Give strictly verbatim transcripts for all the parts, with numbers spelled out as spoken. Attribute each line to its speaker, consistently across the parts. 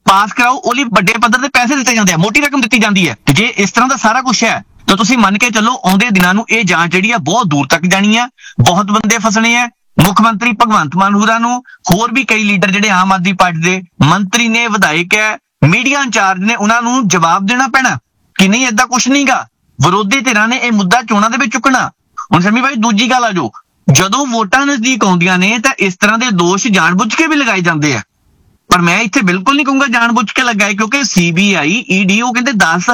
Speaker 1: ਪਾਸ ਕਰਾਓ, ਉਹਦੇ ਵੱਡੇ ਪੱਧਰ ਤੇ ਪੈਸੇ ਦਿੱਤੇ ਜਾਂਦੇ ਆ, ਮੋਟੀ ਰਕਮ ਦਿੱਤੀ ਜਾਂਦੀ ਹੈ। ਜੇ ਇਸ ਤਰ੍ਹਾਂ ਦਾ ਸਾਰਾ ਕੁਛ ਹੈ ਤਾਂ ਤੁਸੀਂ ਮੰਨ ਕੇ ਚੱਲੋ ਆਉਂਦੇ ਦਿਨਾਂ ਨੂੰ ਇਹ ਜਾਂਚ ਜਿਹੜੀ ਆ ਬਹੁਤ ਦੂਰ ਤੱਕ ਜਾਣੀ ਆ, ਬਹੁਤ ਬੰਦੇ ਫਸਣੇ ਆ। ਮੁੱਖ ਮੰਤਰੀ ਭਗਵੰਤ ਮਾਨ ਹੋਰਾਂ ਨੂੰ, ਹੋਰ ਵੀ ਕਈ ਲੀਡਰ ਜਿਹੜੇ ਆਮ ਆਦਮੀ ਪਾਰਟੀ ਦੇ ਮੰਤਰੀ ਨੇ, ਵਿਧਾਇਕ ਹੈ, ਮੀਡੀਆ ਇੰਚਾਰਜ ਨੇ, ਉਹਨਾਂ ਨੂੰ ਜਵਾਬ ਦੇਣਾ ਪੈਣਾ ਕਿ ਨਹੀਂ ਏਦਾਂ ਕੁਛ ਨਹੀਂਗਾ। ਵਿਰੋਧੀ ਧਿਰਾਂ ਨੇ ਇਹ ਮੁੱਦਾ ਚੋਣਾਂ ਦੇ ਵਿੱਚ ਚੁੱਕਣਾ। ਹੁਣ ਸ਼ਮੀ ਭਾਈ ਦੂਜੀ ਗੱਲ ਆ, ਜੋ ਜਦੋਂ ਵੋਟਾਂ ਨਜ਼ਦੀਕ ਆਉਂਦੀਆਂ ਨੇ ਤਾਂ ਇਸ ਤਰ੍ਹਾਂ ਦੇ ਦੋਸ਼ ਜਾਣਬੁੱਝ ਕੇ ਵੀ ਲਗਾਏ ਜਾਂਦੇ ਆ, ਪਰ ਮੈਂ ਇੱਥੇ ਬਿਲਕੁਲ ਨਹੀਂ ਕਹੂੰਗਾ ਜਾਣਬੁੱਝ ਕੇ ਲਗਾਏ, ਕਿਉਂਕਿ ਸੀਬੀਆਈ, ਈਡੀ ਉਹ ਕਹਿੰਦੇ ਦਸ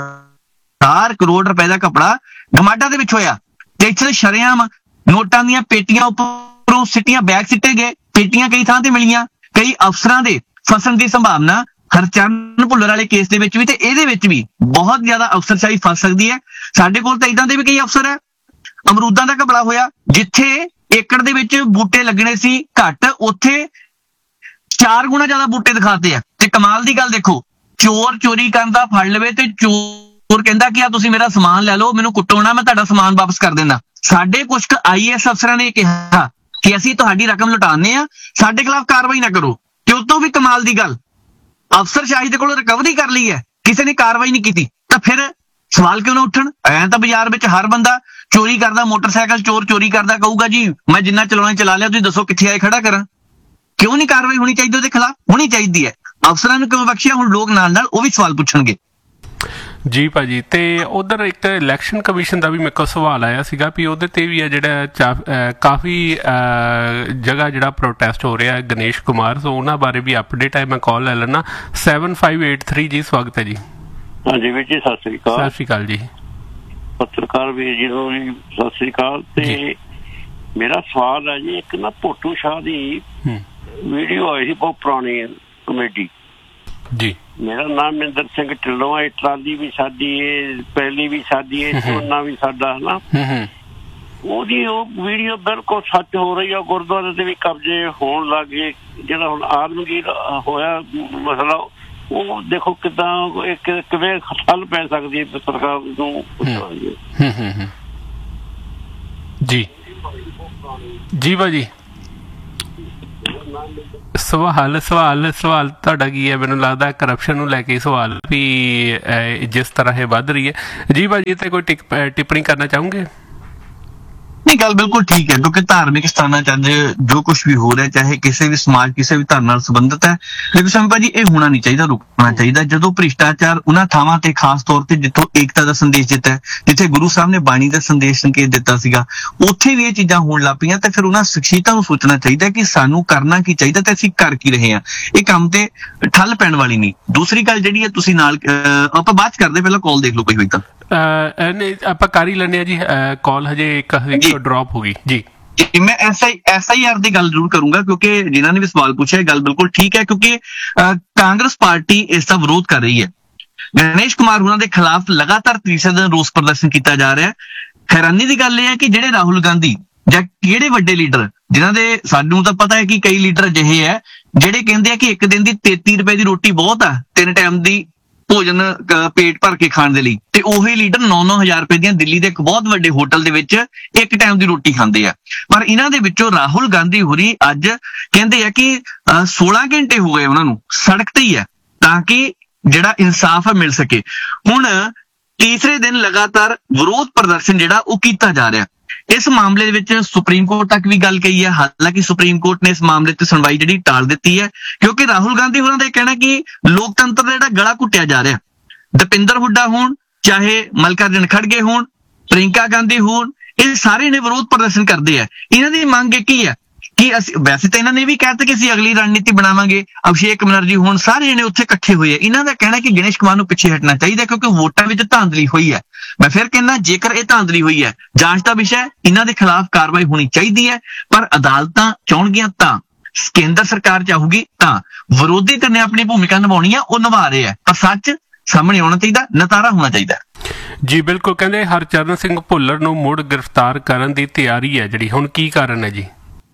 Speaker 1: ਹਜ਼ਾਰ ਕਰੋੜ ਰੁਪਏ ਦਾ ਕਪੜਾ ਗਮਾਡਾ ਦੇ ਵਿੱਚ ਹੋਇਆ ਤੇ ਇੱਥੇ ਸ਼ਰੇਆਮ ਨੋਟਾਂ ਦੀਆਂ ਪੇਟੀਆਂ ਉੱਪਰੋਂ ਸਿੱਟੀਆਂ, ਬੈਗ ਸਿੱਟੇ ਗਏ, ਪੇਟੀਆਂ ਕਈ ਥਾਂ ਤੇ ਮਿਲੀਆਂ। ਕਈ ਅਫਸਰਾਂ ਦੇ ਫਸਣ ਦੀ ਸੰਭਾਵਨਾ ਹਰਚਰਨ ਭੁੱਲਰ ਵਾਲੇ ਕੇਸ ਦੇ ਵਿੱਚ ਵੀ ਤੇ ਇਹਦੇ ਵਿੱਚ ਵੀ ਬਹੁਤ ਜ਼ਿਆਦਾ ਅਫਸਰਸ਼ਾਹੀ ਫਸ ਸਕਦੀ ਹੈ। ਸਾਡੇ ਕੋਲ ਤਾਂ ਇਦਾਂ ਦੇ ਵੀ ਕਈ ਅਫਸਰ ਹੈ। ਅਮਰੂਦਾਂ ਦਾ ਘਪਲਾ ਹੋਇਆ, ਜਿੱਥੇ ਏਕੜ ਦੇ ਵਿੱਚ ਬੂਟੇ ਲੱਗਣੇ ਸੀ ਘੱਟ, ਉੱਥੇ ਚਾਰ ਗੁਣਾ ਜ਼ਿਆਦਾ ਬੂਟੇ ਦਿਖਾਤੇ ਆ। ਤੇ ਕਮਾਲ ਦੀ ਗੱਲ ਦੇਖੋ, ਚੋਰ ਚੋਰੀ ਕਰਨ ਦਾ ਫੜ ਲਵੇ ਤੇ ਚੋਰ ਕਹਿੰਦਾ ਕਿ ਆ ਤੁਸੀਂ ਮੇਰਾ ਸਮਾਨ ਲੈ ਲਓ, ਮੈਨੂੰ ਕੁੱਟੋ ਨਾ, ਮੈਂ ਤੁਹਾਡਾ ਸਮਾਨ ਵਾਪਸ ਕਰ ਦਿੰਦਾ। ਸਾਡੇ ਕੁਝ ਆਈ ਏ ਐਸ ਅਫਸਰਾਂ ਨੇ ਕਿਹਾ ਕਿ ਅਸੀਂ ਤੁਹਾਡੀ ਰਕਮ ਲੁਟਾਉਂਦੇ ਆ, ਸਾਡੇ ਖਿਲਾਫ ਕਾਰਵਾਈ ਨਾ ਕਰੋ। ਤੇ ਉਤੋਂ ਵੀ ਕਮਾਲ ਦੀ ਗੱਲ, ਅਫਸਰਸ਼ਾਹੀ ਦੇ ਕੋਲ ਰਿਕਵਰੀ ਕਰ ਲਈ ਹੈ, ਕਿਸੇ ਨੇ ਕਾਰਵਾਈ ਨਹੀਂ ਕੀਤੀ, ਤਾਂ ਫਿਰ ਸਵਾਲ ਕਿਉਂ ਨਾ ਉੱਠਣ? ਐਂ ਤਾਂ ਬਾਜ਼ਾਰ ਵਿੱਚ ਹਰ ਬੰਦਾ ਚੋਰੀ ਕਰਦਾ, ਮੋਟਰਸਾਈਕਲ ਚੋਰ ਚੋਰੀ ਕਰਦਾ ਕਹੂਗਾ ਜੀ ਮੈਂ ਜਿੰਨਾ ਚਲਾਉਣਾ ਚਲਾ ਲਿਆ, ਤੁਸੀਂ ਦੱਸੋ ਕਿੱਥੇ ਆਏ ਖੜਾ ਕਰਾਂ? ਕਿਉਂ ਨਹੀਂ ਕਾਰਵਾਈ ਹੋਣੀ ਚਾਹੀਦੀ ਉਹਦੇ ਖਿਲਾਫ? ਹੋਣੀ ਚਾਹੀਦੀ ਹੈ। ਅਫਸਰਾਂ ਨੂੰ ਕਿਉਂ ਬਖਸ਼ਿਆ? ਹੁਣ ਲੋਕ ਨਾਲ ਨਾਲ ਉਹ ਵੀ ਸਵਾਲ ਪੁੱਛਣਗੇ।
Speaker 2: ਜੀ ਭਾਜੀ, ਤੇ ਉਧਰ ਇੱਕ ਇਲੈਕਸ਼ਨ ਕਮਿਸ਼ਨ ਦਾ ਵੀ ਮੇਰੇ ਕੋਲ ਸਵਾਲ ਆਇਆ ਸੀਗਾ ਵੀ ਉਹਦੇ ਤੇ ਵੀ ਆ ਜਿਹੜਾ ਕਾਫੀ ਜਗ੍ਹਾ ਜਿਹੜਾ ਪ੍ਰੋਟੈਸਟ ਹੋ ਰਿਹਾ ਗਣੇਸ਼ ਕੁਮਾਰ, ਸੋ ਉਹਨਾਂ ਬਾਰੇ ਵੀ ਅਪਡੇਟ ਹੈ। ਮੈਂ ਕਾਲ ਲੈ ਲੈਣਾ। Seven five eight three G, ਸਵਾਗਤ ਹੈ ਜੀ।
Speaker 3: ਹਾਂਜੀ ਵੀਰ ਜੀ, ਸਤਿ ਸ੍ਰੀ ਅਕਾਲ।
Speaker 2: ਸਤਿ ਸ੍ਰੀ ਅਕਾਲ ਜੀ।
Speaker 3: ਪੱਤਰਕਾਰ ਵੀਰ ਜੀ ਨੂੰ ਵੀ ਸਤਿ ਸ੍ਰੀ ਅਕਾਲ। ਤੇ ਮੇਰਾ ਸਵਾਲ ਹੈ ਜੀ, ਇੱਕ ਨਾ ਭੋਟੂ ਸ਼ਾਹ ਦੀ ਵੀਡੀਓ ਆਈ ਸੀ ਬਹੁਤ ਪੁਰਾਣੀ ਕਮੇਡੀ
Speaker 2: ਜੀ।
Speaker 3: ਮੇਰਾ ਨਾਮ ਮਹਿੰਦਰ ਸਿੰਘ ਢਿੱਲੋਂ ਹੈ, ਟਰਾਲੀ ਵੀ ਸਾਡੀ ਹੈ, ਪਹਿਲੀ ਵੀ ਸਾਡੀ ਹੈ, ਝੋਨਾ ਵੀ ਸਾਡਾ, ਹਨਾ। ਉਹਦੀ ਉਹ ਵੀਡੀਓ ਬਿਲਕੁਲ ਸੱਚ ਹੋ ਰਹੀ ਆ। ਗੁਰਦੁਆਰੇ ਦੇ ਵੀ ਕਬਜ਼ੇ ਹੋਣ ਲੱਗ ਗਏ। ਜਿਹੜਾ ਹੁਣ ਆਲਮਗੀਰ ਹੋਇਆ ਮਸਲਾ, ਉਹ ਦੇਖੋ ਕਿੱਦਾਂ ਇੱਕ ਕਿਵੇਂ ਹੱਲ ਪੈ ਸਕਦੀ ਹੈ ਸਰਕਾਰ ਨੂੰ।
Speaker 2: ਜੀ ਜੀ ਭਾਜੀ, ਸਵਾਲ ਸਵਾਲ ਸਵਾਲ ਤੁਹਾਡਾ ਕੀ ਹੈ? ਮੈਨੂੰ ਲੱਗਦਾ ਕਰਪਸ਼ਨ ਨੂੰ ਲੈ ਕੇ ਸਵਾਲ ਵੀ ਜਿਸ ਤਰ੍ਹਾਂ ਇਹ ਵੱਧ ਰਹੀ ਹੈ। ਜੀ ਭਾਜੀ, ਤੇ ਕੋਈ ਟਿੱਪਣੀ ਕਰਨਾ ਚਾਹੋਗੇ?
Speaker 1: ਨਹੀਂ, ਗੱਲ ਬਿਲਕੁਲ ਠੀਕ ਹੈ, ਕਿਉਂਕਿ ਧਾਰਮਿਕ ਸਥਾਨਾਂ ਚ ਅੱਜ ਜੋ ਕੁਛ ਵੀ ਹੋ ਰਿਹਾ, ਚਾਹੇ ਕਿਸੇ ਵੀ ਸਮਾਜ ਕਿਸੇ ਵੀ ਧਰਮ ਨਾਲ ਸੰਬੰਧਿਤ ਹੈ, ਲੇਕਿਨ ਸੰਪਾ ਜੀ ਇਹ ਹੋਣਾ ਨਹੀਂ ਚਾਹੀਦਾ, ਰੁਕਣਾ ਚਾਹੀਦਾ। ਜਦੋਂ ਭ੍ਰਿਸ਼ਟਾਚਾਰ ਉਹਨਾਂ ਥਾਵਾਂ ਤੇ ਖਾਸ ਤੌਰ ਤੇ ਜਿੱਥੋਂ ਏਕਤਾ ਦਾ ਸੰਦੇਸ਼ ਦਿੱਤਾ ਹੈ, ਜਿੱਥੇ ਗੁਰੂ ਸਾਹਿਬ ਨੇ ਬਾਣੀ ਦਾ ਸੰਦੇਸ਼ ਸੰਕੇਤ ਦਿੱਤਾ ਸੀਗਾ, ਉੱਥੇ ਵੀ ਇਹ ਚੀਜ਼ਾਂ ਹੋਣ ਲੱਗ ਪਈਆਂ, ਤੇ ਫਿਰ ਉਹਨਾਂ ਸ਼ਖਸੀਅਤਾਂ ਨੂੰ ਸੋਚਣਾ ਚਾਹੀਦਾ ਕਿ ਸਾਨੂੰ ਕਰਨਾ ਕੀ ਚਾਹੀਦਾ ਤੇ ਅਸੀਂ ਕਰ ਕੀ ਰਹੇ ਹਾਂ। ਇਹ ਕੰਮ ਤੇ ਠੱਲ ਪੈਣ ਵਾਲੀ ਨਹੀਂ। ਦੂਸਰੀ ਗੱਲ ਜਿਹੜੀ ਹੈ, ਤੁਸੀਂ ਨਾਲ ਆਪਾਂ ਬਾਅਦ ਚ ਕਰਦੇ, ਪਹਿਲਾਂ ਕਾਲ ਦੇਖ ਲਓ ਕੋਈ ਹੋਈ ਤਾਂ।
Speaker 2: ਨਹੀਂ, ਆਪਾਂ ਕਰ ਹੀ ਲੈਂਦੇ ਹਾਂ ਜੀ ਕਾਲ, ਹਜੇ ਇੱਕ ਡ੍ਰੌਪ ਹੋ ਗਈ ਜੀ।
Speaker 1: ਮੈਂ S I S I R ਦੀ ਗੱਲ ਜ਼ਰੂਰ ਕਰੂੰਗਾ, ਕਿਉਂਕਿ ਜਿਨ੍ਹਾਂ ਨੇ ਵੀ ਸਵਾਲ ਪੁੱਛਿਆ ਗੱਲ ਬਿਲਕੁਲ ਠੀਕ ਹੈ, ਕਿਉਂਕਿ ਕਾਂਗਰਸ ਪਾਰਟੀ ਇਸ ਦਾ ਵਿਰੋਧ ਕਰ ਰਹੀ ਹੈ। ਗਣੇਸ਼ ਕੁਮਾਰ ਉਹਨਾਂ ਦੇ ਖਿਲਾਫ ਲਗਾਤਾਰ ਤੀਸਰੇ ਦਿਨ ਰੋਸ ਪ੍ਰਦਰਸ਼ਨ ਕੀਤਾ ਜਾ ਰਿਹਾ ਹੈ। ਹੈਰਾਨੀ ਦੀ ਗੱਲ ਇਹ ਹੈ ਕਿ ਜਿਹੜੇ ਰਾਹੁਲ ਗਾਂਧੀ ਜਾਂ ਕਿਹੜੇ ਵੱਡੇ ਲੀਡਰ, ਜਿਨ੍ਹਾਂ ਦੇ ਸਾਨੂੰ ਤਾਂ ਪਤਾ ਹੈ ਕਿ ਕਈ ਲੀਡਰ ਅਜਿਹੇ ਹੈ ਜਿਹੜੇ ਕਹਿੰਦੇ ਆ ਕਿ ਇੱਕ ਦਿਨ ਦੀ ਤੇਤੀ ਰੁਪਏ ਦੀ ਰੋਟੀ ਬਹੁਤ ਆ ਤਿੰਨ ਟਾਈਮ ਦੀ ਭੋਜਨ ਪੇਟ ਭਰ ਕੇ ਖਾਣ ਦੇ ਲਈ, ਤੇ ਉਹੀ ਲੀਡਰ ਨੌ ਨੌ ਹਜ਼ਾਰ ਰੁਪਏ ਦੀਆਂ ਦਿੱਲੀ ਦੇ ਇੱਕ ਬਹੁਤ ਵੱਡੇ ਹੋਟਲ ਦੇ ਵਿੱਚ ਇੱਕ ਟਾਈਮ ਦੀ ਰੋਟੀ ਖਾਂਦੇ ਆ। ਪਰ ਇਹਨਾਂ ਦੇ ਵਿੱਚੋਂ ਰਾਹੁਲ ਗਾਂਧੀ ਹੋਰੀ ਅੱਜ ਕਹਿੰਦੇ ਆ ਕਿ ਸੋਲਾਂ ਘੰਟੇ ਹੋ ਗਏ ਉਹਨਾਂ ਨੂੰ ਸੜਕ ਤੇ ਹੀ ਹੈ, ਤਾਂ ਕਿ ਜਿਹੜਾ ਇਨਸਾਫ ਮਿਲ ਸਕੇ। ਹੁਣ ਤੀਸਰੇ ਦਿਨ ਲਗਾਤਾਰ ਵਿਰੋਧ ਪ੍ਰਦਰਸ਼ਨ ਜਿਹੜਾ ਉਹ ਕੀਤਾ ਜਾ ਰਿਹਾ। ਇਸ ਮਾਮਲੇ ਦੇ ਵਿੱਚ ਸੁਪਰੀਮ ਕੋਰਟ ਤੱਕ ਵੀ ਗੱਲ ਕਹੀ ਹੈ, ਹਾਲਾਂਕਿ ਸੁਪਰੀਮ ਕੋਰਟ ਨੇ ਇਸ ਮਾਮਲੇ ਤੇ ਸੁਣਵਾਈ ਜਿਹੜੀ ਟਾਲ ਦਿੱਤੀ ਹੈ, ਕਿਉਂਕਿ ਰਾਹੁਲ ਗਾਂਧੀ ਹੋਰਾਂ ਦਾ ਇਹ ਕਹਿਣਾ ਕਿ ਲੋਕਤੰਤਰ ਦਾ ਜਿਹੜਾ ਗਲਾ ਘੁੱਟਿਆ ਜਾ ਰਿਹਾ। ਦਪਿੰਦਰ ਹੁੱਡਾ ਹੋਣ, ਚਾਹੇ ਮਲਕਾਰਜੁਨ ਖੜਗੇ ਹੋਣ, ਪ੍ਰਿੰਕਾ ਗਾਂਧੀ ਹੋਣ, ਇਹ ਸਾਰੇ ਨੇ ਵਿਰੋਧ ਪ੍ਰਦਰਸ਼ਨ ਕਰਦੇ ਆ। ਇਹਨਾਂ ਦੀ ਮੰਗ ਕੀ ਹੈ ਕਿ ਅਸੀਂ, ਵੈਸੇ ਤਾਂ ਇਹਨਾਂ ਨੇ ਵੀ ਕਹਿਤਾ ਕਿ ਅਸੀਂ ਅਗਲੀ ਰਣਨੀਤੀ ਬਣਾਵਾਂਗੇ, ਅਭਿਸ਼ੇਕ ਬਨਰਜੀ ਹੋਣ, ਸਾਰੇ ਜਣੇ ਉੱਥੇ ਇਕੱਠੇ ਹੋਏ ਆ। ਇਹਨਾਂ ਦਾ ਕਹਿਣਾ ਕਿ ਗਣੇਸ਼ ਕੁਮਾਰ ਨੂੰ ਪਿੱਛੇ ਹਟਣਾ ਚਾਹੀਦਾ, ਕਿਉਂਕਿ ਵੋਟਾਂ ਵਿੱਚ ਧਾਂਦਲੀ ਹੋਈ ਹੈ। ਮੈਂ ਫਿਰ ਕਹਿੰਦਾ, ਜੇਕਰ ਇਹ ਧਾਂਦਲੀ ਹੋਈ ਹੈ, ਜਾਂਚ ਦਾ ਵਿਸ਼ਾ, ਇਹਨਾਂ ਦੇ ਖਿਲਾਫ ਕਾਰਵਾਈ ਹੋਣੀ ਚਾਹੀਦੀ ਹੈ, ਪਰ ਅਦਾਲਤਾਂ ਚਾਹਣਗੀਆਂ ਤਾਂ, ਕੇਂਦਰ ਸਰਕਾਰ ਚਾਹੂਗੀ ਤਾਂ। ਵਿਰੋਧੀ ਧਿਰ ਨੇ ਆਪਣੀ ਭੂਮਿਕਾ ਨਿਭਾਉਣੀ ਆ, ਉਹ ਨਿਭਾ ਰਹੇ ਆ, ਪਰ ਸੱਚ ਸਾਹਮਣੇ ਆਉਣਾ ਚਾਹੀਦਾ, ਨਤਾਰਾ ਹੋਣਾ ਚਾਹੀਦਾ।
Speaker 2: ਜੀ ਬਿਲਕੁਲ। ਕਹਿੰਦੇ ਹਰਚਰਨ ਸਿੰਘ ਭੁੱਲਰ ਨੂੰ ਮੁੜ ਗ੍ਰਿਫਤਾਰ ਕਰਨ ਦੀ ਤਿਆਰੀ ਹੈ ਜਿਹੜੀ, ਹੁਣ ਕੀ ਕਾਰਨ ਹੈ ਜੀ?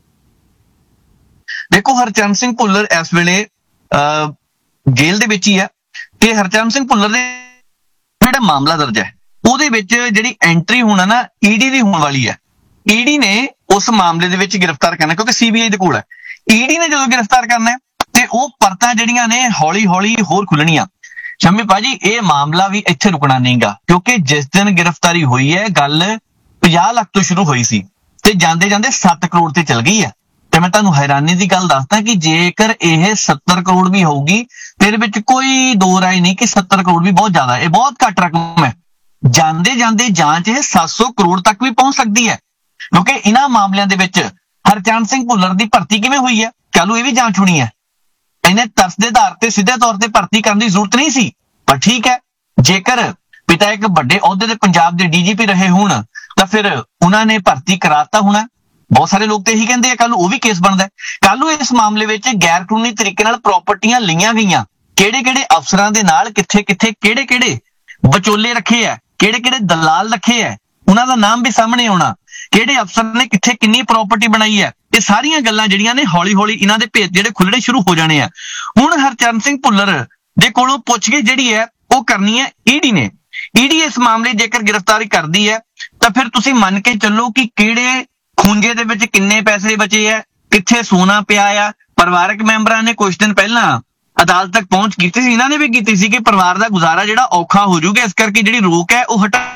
Speaker 1: ਦੇਖੋ, ਹਰਚਰਨ ਸਿੰਘ ਭੁੱਲਰ ਇਸ ਵੇਲੇ ਅਹ ਜੇਲ੍ਹ ਦੇ ਵਿੱਚ ਹੀ ਹੈ, ਤੇ ਹਰਚਰਨ ਸਿੰਘ ਭੁੱਲਰ ਦੇ ਜਿਹੜਾ ਮਾਮਲਾ ਦਰਜ ਹੈ ਉਹਦੇ ਵਿੱਚ ਜਿਹੜੀ ਐਂਟਰੀ ਹੋਣਾ ਨਾ ਈਡੀ ਦੀ ਹੋਣ ਵਾਲੀ ਹੈ। ਈਡੀ ਨੇ ਉਸ ਮਾਮਲੇ ਦੇ ਵਿੱਚ ਗ੍ਰਿਫਤਾਰ ਕਰਨਾ, ਕਿਉਂਕਿ ਸੀਬੀਆਈ ਦੇ ਕੋਲ ਹੈ। ਈਡੀ ਨੇ ਜਦੋਂ ਗ੍ਰਿਫਤਾਰ ਕਰਨਾ ਤੇ ਉਹ ਪਰਤਾਂ ਜਿਹੜੀਆਂ ਨੇ ਹੌਲੀ ਹੌਲੀ ਹੋਰ ਖੁੱਲਣੀਆਂ। ਸ਼ਮੀ ਭਾਜੀ ਇਹ ਮਾਮਲਾ ਵੀ ਇੱਥੇ ਰੁਕਣਾ ਨਹੀਂਗਾ, ਕਿਉਂਕਿ ਜਿਸ ਦਿਨ ਗ੍ਰਿਫਤਾਰੀ ਹੋਈ ਹੈ ਗੱਲ ਪੰਜਾਹ ਲੱਖ ਤੋਂ ਸ਼ੁਰੂ ਹੋਈ ਸੀ ਤੇ ਜਾਂਦੇ ਜਾਂਦੇ ਸੱਤ ਕਰੋੜ ਤੇ ਚਲ ਗਈ ਹੈ। ਤੇ ਮੈਂ ਤੁਹਾਨੂੰ ਹੈਰਾਨੀ ਦੀ ਗੱਲ ਦੱਸਦਾ ਕਿ ਜੇਕਰ ਇਹ ਸੱਤਰ ਕਰੋੜ ਵੀ ਹੋਊਗੀ ਤੇ ਇਹਦੇ ਵਿੱਚ ਕੋਈ ਦੋ ਰਾਏ ਨਹੀਂ ਕਿ ਸੱਤਰ ਕਰੋੜ ਵੀ ਬਹੁਤ ਜ਼ਿਆਦਾ, ਇਹ ਬਹੁਤ ਘੱਟ ਰਕਮ ਹੈ। ਜਾਂਦੇ ਜਾਂਦੇ ਜਾਂਚ ਇਹ ਸੱਤ ਸੌ ਕਰੋੜ ਤੱਕ ਵੀ ਪਹੁੰਚ ਸਕਦੀ ਹੈ, ਕਿਉਂਕਿ ਇਹਨਾਂ ਮਾਮਲਿਆਂ ਦੇ ਵਿੱਚ ਹਰਚਰਨ ਸਿੰਘ ਭੁੱਲਰ ਦੀ ਭਰਤੀ ਕਿਵੇਂ ਹੋਈ ਹੈ ਕੱਲ ਨੂੰ ਇਹ ਵੀ ਜਾਂਚ ਹੋਣੀ ਹੈ। ਇਹਨੇ ਤਰਸ ਦੇ ਆਧਾਰ ਤੇ ਸਿੱਧੇ ਤੌਰ ਤੇ ਭਰਤੀ ਕਰਨ ਦੀ ਜ਼ਰੂਰਤ ਨਹੀਂ ਸੀ, ਪਰ ਠੀਕ ਹੈ ਜੇਕਰ ਪਿਤਾ ਇੱਕ ਵੱਡੇ ਅਹੁਦੇ ਤੇ ਪੰਜਾਬ ਦੇ ਡੀਜੀਪੀ ਰਹੇ ਹੋਣ ਤਾਂ ਫਿਰ ਉਹਨਾਂ ਨੇ ਭਰਤੀ ਕਰਾਤਾ ਹੋਣਾ। ਬਹੁਤ ਸਾਰੇ ਲੋਕ ਤੇ ਇਹੀ ਕਹਿੰਦੇ ਆ ਕੱਲ ਨੂੰ ਉਹ ਵੀ ਕੇਸ ਬਣਦਾ। ਕੱਲ ਨੂੰ ਇਸ ਮਾਮਲੇ ਵਿੱਚ ਗੈਰ ਕਾਨੂੰਨੀ ਤਰੀਕੇ ਨਾਲ ਪ੍ਰਾਪਰਟੀਆਂ ਲਈਆਂ ਗਈਆਂ, ਕਿਹੜੇ ਕਿਹੜੇ ਅਫਸਰਾਂ ਦੇ ਨਾਲ ਕਿੱਥੇ ਕਿੱਥੇ ਕਿਹੜੇ ਕਿਹੜੇ ਵਿਚੋਲੇ ਰੱਖੇ ਆ, ਕਿਹੜੇ ਕਿਹੜੇ ਦਲਾਲ ਰੱਖੇ ਆ, ਉਹਨਾਂ ਦਾ ਨਾਮ ਵੀ ਸਾਹਮਣੇ ਆਉਣਾ, ਕਿਹੜੇ ਅਫਸਰ ਨੇ ਕਿੱਥੇ ਕਿੰਨੀ ਪ੍ਰਾਪਰਟੀ ਬਣਾਈ ਹੈ। ਇਹ ਸਾਰੀਆਂ ਗੱਲਾਂ ਜਿਹੜੀਆਂ ਨੇ ਹੌਲੀ ਹੌਲੀ ਇਹਨਾਂ ਦੇ ਭੇਤ ਜਿਹੜੇ ਖੁੱਲਣੇ ਸ਼ੁਰੂ ਹੋ ਜਾਣੇ ਆ। ਹੁਣ ਹਰਚਰਨ ਸਿੰਘ ਭੁੱਲਰ ਦੇ ਕੋਲੋਂ ਪੁੱਛਗਿੱਛ ਜਿਹੜੀ ਹੈ ਉਹ ਕਰਨੀ ਹੈ ਈਡੀ ਨੇ। ਈਡੀ ਇਸ ਮਾਮਲੇ ਜੇਕਰ ਗ੍ਰਿਫਤਾਰੀ ਕਰਦੀ ਹੈ ਤਾਂ ਫਿਰ ਤੁਸੀਂ ਮੰਨ ਕੇ ਚੱਲੋ ਕਿ ਕਿਹੜੇ ਖੂੰਜੇ ਦੇ ਵਿੱਚ ਕਿੰਨੇ ਪੈਸੇ ਬਚੇ ਆ, ਕਿੱਥੇ ਸੋਨਾ ਪਿਆ ਆ। ਪਰਿਵਾਰਕ ਮੈਂਬਰਾਂ ਨੇ ਕੁਝ ਦਿਨ ਪਹਿਲਾਂ ਅਦਾਲਤ ਤੱਕ ਪਹੁੰਚ ਕੀਤੀ ਸੀ, ਇਹਨਾਂ ਨੇ ਵੀ ਕੀਤੀ ਸੀ ਕਿ ਪਰਿਵਾਰ ਦਾ ਗੁਜ਼ਾਰਾ ਜਿਹੜਾ ਔਖਾ ਹੋ ਜਾਊਗਾ, ਇਸ ਕਰਕੇ ਜਿਹੜੀ ਰੋਕ ਹੈ ਉਹ ਹਟਾ।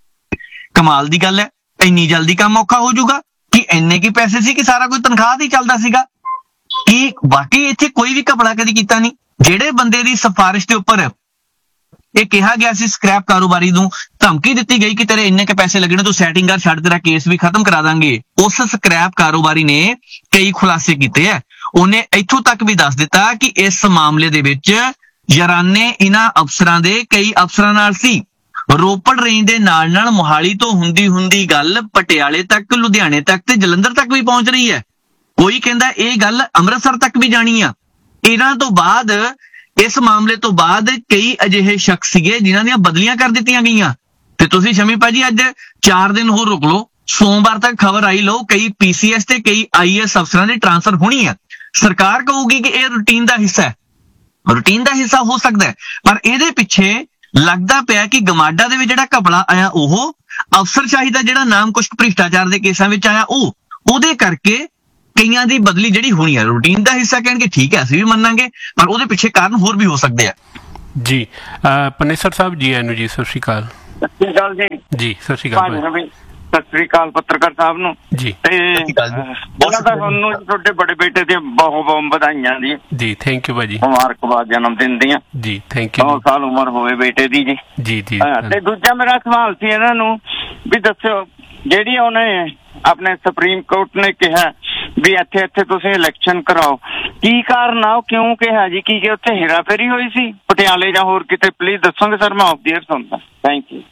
Speaker 1: ਕਮਾਲ ਦੀ ਗੱਲ ਹੈ, ਇੰਨੀ ਜਲਦੀ ਕੰਮ ਔਖਾ ਹੋ ਜਾਊਗਾ ਕਿ ਇੰਨੇ ਕੀ ਪੈਸੇ ਸੀ ਕਿ ਸਾਰਾ ਕੁਝ ਤਨਖਾਹ ਤੇ ਚੱਲਦਾ ਸੀਗਾ ਕਿ ਬਾਕੀ ਇੱਥੇ ਕੋਈ ਵੀ ਘਪਲਾ ਕਦੀ ਕੀਤਾ ਨਹੀਂ। ਜਿਹੜੇ ਬੰਦੇ ਦੀ ਸਿਫਾਰਿਸ਼ ਦੇ ਉੱਪਰ ਇਹ ਕਿਹਾ ਗਿਆ ਸੀ ਸਕ੍ਰੈਪ ਕਾਰੋਬਾਰੀ ਨੂੰ ਧਮਕੀ ਦਿੱਤੀ ਗਈ ਕਿ ਤੇਰੇ ਇੰਨੇ ਕੇ ਪੈਸੇ ਲੱਗਣੇ, ਤੂੰ ਸੈਟਿੰਗ ਕਰ ਛੱਡ, ਤੇਰਾ ਕੇਸ ਵੀ ਖਤਮ ਕਰਾ ਦਾਂਗੇ, ਉਸ ਸਕ੍ਰੈਪ ਕਾਰੋਬਾਰੀ ਨੇ ਕਈ ਖੁਲਾਸੇ ਕੀਤੇ ਹੈ। ਉਹਨੇ ਇੱਥੋਂ ਤੱਕ ਵੀ ਦੱਸ ਦਿੱਤਾ ਕਿ ਇਸ ਮਾਮਲੇ ਦੇ ਵਿੱਚ ਯਾਰਾਨੇ ਇਹਨਾਂ ਅਫਸਰਾਂ ਦੇ ਕਈ ਅਫਸਰਾਂ ਨਾਲ ਸੀ। ਰੋਪੜ ਰੇਂਜ ਦੇ ਨਾਲ ਨਾਲ ਮੋਹਾਲੀ ਤੋਂ ਹੁੰਦੀ ਹੁੰਦੀ ਗੱਲ ਪਟਿਆਲੇ ਤੱਕ, ਲੁਧਿਆਣੇ ਤੱਕ ਤੇ ਜਲੰਧਰ ਤੱਕ ਵੀ ਪਹੁੰਚ ਰਹੀ ਹੈ। ਕੋਈ ਕਹਿੰਦਾ ਇਹ ਗੱਲ ਅੰਮ੍ਰਿਤਸਰ ਤੱਕ ਵੀ ਜਾਣੀ ਆ। ਇਹਨਾਂ ਤੋਂ ਬਾਅਦ ਇਸ ਮਾਮਲੇ ਤੋਂ ਬਾਅਦ ਕਈ ਅਜਿਹੇ ਸ਼ਖਸ ਸੀਗੇ ਜਿਨ੍ਹਾਂ ਦੀਆਂ ਬਦਲੀਆਂ ਕਰ ਦਿੱਤੀਆਂ ਗਈਆਂ। ਤੇ ਤੁਸੀਂ ਸ਼ਮੀ ਭਾਜੀ ਅੱਜ ਚਾਰ ਦਿਨ ਹੋਰ ਰੁਕ ਲਓ, ਸੋਮਵਾਰ ਤੱਕ ਖਬਰ ਆਈ ਲਓ ਕਈ ਪੀਸੀਐਸ ਤੇ ਕਈ ਆਈਐਸ ਅਫਸਰਾਂ ਦੀ ਟ੍ਰਾਂਸਫਰ ਹੋਣੀ ਹੈ। ਸਰਕਾਰ ਕਹੂਗੀ ਕਿ ਇਹ ਰੂਟੀਨ ਦਾ ਹਿੱਸਾ ਹੈ, ਰੂਟੀਨ ਦਾ ਹਿੱਸਾ ਹੋ ਸਕਦਾ ਹੈ, ਪਰ ਇਹਦੇ ਪਿੱਛੇ ਲੱਗਦਾ ਪਿਆ ਕਿ ਗਮਾਡਾ ਦੇ ਵਿੱਚ ਜਿਹੜਾ ਘਪਲਾ ਆਇਆ ਉਹ ਅਫਸਰਸ਼ਾਹੀ ਦਾ ਜਿਹੜਾ ਨਾਮ ਕੁਝ ਭ੍ਰਿਸ਼ਟਾਚਾਰ ਦੇ ਕੇਸਾਂ ਵਿੱਚ ਆਇਆ ਉਹ ਉਹਦੇ ਕਰਕੇ ਕਈਆਂ ਦੀ ਬਦਲੀ ਜਿਹੜੀ ਹੋਣੀ ਹੈ। ਰੂਟੀਨ ਦਾ ਹਿੱਸਾ ਕਹਿਣਗੇ ਠੀਕ ਹੈ, ਅਸੀਂ ਵੀ ਮੰਨਾਂਗੇ, ਪਰ ਉਹਦੇ ਪਿੱਛੇ ਕਾਰਨ ਹੋਰ ਵੀ ਹੋ ਸਕਦੇ ਆ।
Speaker 2: ਜੀ ਪਨੇਸਰ ਸਾਹਿਬ ਜੀ ਆਇਆਂ ਨੂੰ ਜੀ, ਸਤਿ ਸ਼੍ਰੀ ਅਕਾਲ।
Speaker 3: ਸਤਿ ਸ਼੍ਰੀ ਅਕਾਲ ਜੀ।
Speaker 2: ਜੀ ਸਤਿ ਸ਼੍ਰੀ ਅਕਾਲ।
Speaker 3: ਸਤਿ ਸ਼੍ਰੀ ਅਕਾਲ ਪੱਤਰਕਾਰ ਸਾਹਿਬ ਨੂੰ
Speaker 2: ਜੀ।
Speaker 3: ਤੇ ਬਹੁਤ ਤੁਹਾਨੂੰ ਤੁਹਾਡੇ ਬੜੇ ਬੇਟੇ ਦੀਆਂ ਬਹੁਤ ਬਹੁਤ ਵਧਾਈਆਂ ਜੀ।
Speaker 2: ਜੀ ਥੈਂਕ ਯੂ ਭਾਜੀ,
Speaker 3: ਮੁਬਾਰਕਬਾਦ ਜਨਮ ਦਿਨ ਦੀਆਂ
Speaker 2: ਜੀ। Thank you.
Speaker 3: ਸੌ ਸਾਲ ਉਮਰ ਹੋਵੇ ਬੇਟੇ ਦੀ ਜੀ।
Speaker 2: ਜੀ ਜੀ।
Speaker 3: ਤੇ ਦੂਜਾ ਮੇਰਾ ਸਵਾਲ ਸੀ ਇਹਨਾਂ ਨੂੰ ਵੀ ਦੱਸਿਓ, ਜਿਹੜੀ ਉਹਨੇ ਆਪਣੇ ਸੁਪਰੀਮ ਕੋਰਟ ਨੇ ਕਿਹਾ ਵੀ ਇੱਥੇ ਇੱਥੇ ਤੁਸੀਂ ਇਲੈਕਸ਼ਨ ਕਰਾਓ, ਕੀ ਕਾਰਨ ਆ, ਉਹ ਕਿਉਂ ਕਿਹਾ ਜੀ? ਕੀ ਕਿ ਉੱਥੇ ਹੇਰਾਫੇਰੀ ਹੋਈ ਸੀ ਪਟਿਆਲੇ ਜਾਂ ਹੋਰ ਕਿਤੇ? ਪਲੀਜ਼ ਦੱਸੋਗੇ ਸਰ, ਮੈਂ ਆਫ ਦੀ ਏਅਰ ਸੁਣਦਾ। ਥੈਂਕ ਯੂ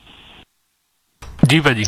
Speaker 2: ਜੀ ਭਾਜੀ।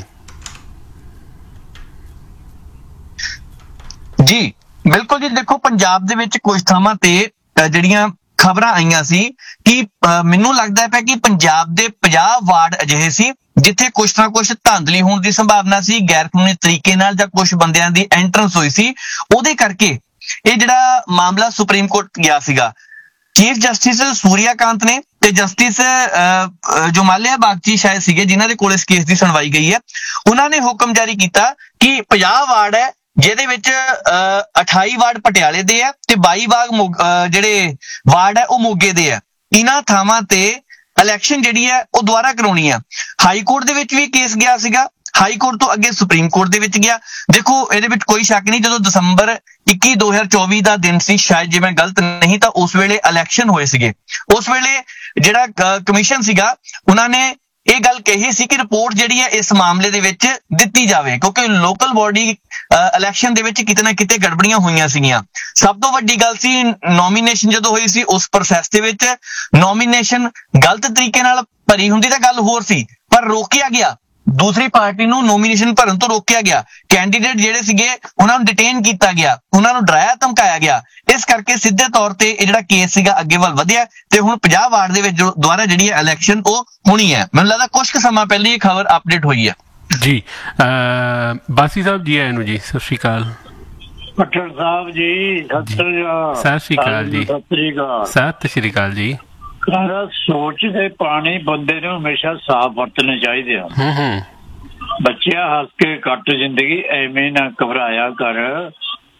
Speaker 1: ਜੀ ਬਿਲਕੁਲ ਜੀ। ਦੇਖੋ ਪੰਜਾਬ ਦੇ ਵਿੱਚ ਕੁਝ ਥਾਵਾਂ ਤੇ ਜਿਹੜੀਆਂ ਖਬਰਾਂ ਆਈਆਂ ਸੀ ਕਿ ਮੈਨੂੰ ਲੱਗਦਾ ਪਿਆ ਕਿ ਪੰਜਾਬ ਦੇ ਪੰਜਾਹ ਵਾਰਡ ਅਜਿਹੇ ਸੀ ਜਿੱਥੇ ਕੁਛ ਨਾ ਕੁਛ ਧਾਂਦਲੀ ਹੋਣ ਦੀ ਸੰਭਾਵਨਾ ਸੀ, ਗੈਰ ਕਾਨੂੰਨੀ ਤਰੀਕੇ ਨਾਲ ਜਾਂ ਕੁਝ ਬੰਦਿਆਂ ਦੀ ਐਂਟਰੈਂਸ ਹੋਈ ਸੀ। ਉਹਦੇ ਕਰਕੇ ਇਹ ਜਿਹੜਾ ਮਾਮਲਾ ਸੁਪਰੀਮ ਕੋਰਟ ਗਿਆ ਸੀਗਾ। ਚੀਫ ਜਸਟਿਸ ਸੂਰਿਆਕਾਂਤ ਨੇ ਤੇ ਜਸਟਿਸ ਜੋ ਮਾਲਿਆ ਬਾਗਚੀ ਸ਼ਾਇਦ ਸੀਗੇ ਜਿਨ੍ਹਾਂ ਦੇ ਕੋਲ ਇਸ ਕੇਸ ਦੀ ਸੁਣਵਾਈ ਗਈ ਹੈ, ਉਹਨਾਂ ਨੇ ਹੁਕਮ ਜਾਰੀ ਕੀਤਾ ਕਿ ਪੰਜਾਹ ਵਾਰਡ ਹੈ ਜਿਹਦੇ ਵਿੱਚ ਅਠਾਈ ਵਾਰਡ ਪਟਿਆਲੇ ਦੇ ਆ ਤੇ ਬਾਈ ਵਾਗ ਜਿਹੜੇ ਵਾਰਡ ਹੈ ਉਹ ਮੋਗੇ ਦੇ ਆ। ਇਹਨਾਂ ਥਾਵਾਂ ਤੇ ਇਲੈਕਸ਼ਨ ਜਿਹੜੀ ਹੈ ਉਹ ਦੁਬਾਰਾ ਕਰਾਉਣੀ ਆ। ਹਾਈ ਕੋਰਟ ਦੇ ਵਿੱਚ ਵੀ ਕੇਸ ਗਿਆ ਸੀਗਾ, ਹਾਈ ਕੋਰਟ ਤੋਂ ਅੱਗੇ ਸੁਪਰੀਮ ਕੋਰਟ ਦੇ ਵਿੱਚ ਗਿਆ। ਦੇਖੋ ਇਹਦੇ ਵਿੱਚ ਕੋਈ ਸ਼ੱਕ ਨਹੀਂ, ਜਦੋਂ ਦਸੰਬਰ ਇੱਕੀ ਦੋ ਹਜ਼ਾਰ ਚੌਵੀ ਦਾ ਦਿਨ ਸੀ ਸ਼ਾਇਦ, ਜੇ ਮੈਂ ਗਲਤ ਨਹੀਂ ਤਾਂ ਉਸ ਵੇਲੇ ਇਲੈਕਸ਼ਨ ਹੋਏ ਸੀਗੇ। ਉਸ ਵੇਲੇ ਜਿਹੜਾ ਕਮਿਸ਼ਨ ਸੀਗਾ ਉਹਨਾਂ ਨੇ ਇਹ ਗੱਲ ਕਹੀ ਸੀ ਕਿ ਰਿਪੋਰਟ ਜਿਹੜੀ ਹੈ ਇਸ ਮਾਮਲੇ ਦੇ ਵਿੱਚ ਦਿੱਤੀ ਜਾਵੇ, ਕਿਉਂਕਿ ਲੋਕਲ ਬੋਡੀ ਇਲੈਕਸ਼ਨ ਦੇ ਵਿੱਚ ਕਿਤੇ ਨਾ ਕਿਤੇ ਗੜਬੜੀਆਂ ਹੋਈਆਂ ਸੀਗੀਆਂ। ਸਭ ਤੋਂ ਵੱਡੀ ਗੱਲ ਸੀ ਨੋਮੀਨੇਸ਼ਨ ਜਦੋਂ ਹੋਈ ਸੀ ਉਸ ਪ੍ਰੋਸੈਸ ਦੇ ਵਿੱਚ ਨੋਮੀਨੇਸ਼ਨ ਗਲਤ ਤਰੀਕੇ ਨਾਲ ਭਰੀ ਹੁੰਦੀ ਤਾਂ ਗੱਲ ਹੋਰ ਸੀ, ਪਰ ਰੋਕਿਆ ਗਿਆ, ਦੂਸਰੀ ਪਾਰਟੀ ਨੂੰ ਨੋਮੀਨੇਸ਼ਨ ਭਰਨ ਤੋਂ ਰੋਕਿਆ ਗਿਆ। ਕੈਂਡੀਡੇਟ ਜਿਹੜੇ ਸੀਗੇ ਉਹਨਾਂ ਨੂੰ ਡਿਟੇਨ ਕੀਤਾ ਗਿਆ, ਉਹਨਾਂ ਨੂੰ ਡਰਾਇਆ ਧਮਕਾਇਆ ਗਿਆ। ਇਸ ਕਰਕੇ ਸਿੱਧੇ ਤੌਰ ਤੇ ਇਹ ਜਿਹੜਾ ਕੇਸ ਸੀਗਾ ਅੱਗੇ ਵੱਲ ਵਧਿਆ ਤੇ ਹੁਣ ਪੰਜਾਹ ਵਾਰਡ ਦੇ ਵਿੱਚ ਦੁਬਾਰਾ ਜਿਹੜੀ ਹੈ ਇਲੈਕਸ਼ਨ ਉਹ ਹੋਣੀ ਹੈ। ਮੈਨੂੰ ਲੱਗਦਾ ਕੁਝ ਕੁ ਸਮਾਂ ਪਹਿਲਾਂ ਇਹ ਖਬਰ ਅਪਡੇਟ ਹੋਈ ਹੈ। ਜੀ
Speaker 2: ਬਾਸੀ ਸਾਹਿਬ ਜੀ ਆਇਆਂ ਨੂੰ ਜੀ, ਸਤਿ ਸ਼੍ਰੀ ਅਕਾਲ।
Speaker 4: ਪੱਟਰ ਸਾਹਿਬ ਜੀ ਸਤਿ ਸ਼੍ਰੀ ਅਕਾਲ।
Speaker 2: ਸਤਿ ਸ਼੍ਰੀ ਅਕਾਲ ਜੀ।
Speaker 4: ਸਤਿ ਸ਼੍ਰੀ ਅਕਾਲ।
Speaker 2: ਸਤਿ ਸ਼੍ਰੀ ਅਕਾਲ ਜੀ।
Speaker 4: ਸੋਚ ਦੇ ਪਾਣੀ ਬੰਦੇ ਨੂੰ ਹਮੇਸ਼ਾ ਸਾਫ਼ ਵਰਤਣੇ ਚਾਹੀਦੇ ਆ।
Speaker 2: ਹੂੰ ਹੂੰ।
Speaker 4: ਬੱਚਿਆ ਹੱਸ ਕੇ ਕੱਟ ਜ਼ਿੰਦਗੀ, ਐਵੇਂ ਨਾ ਘਬਰਾਇਆ ਕਰ।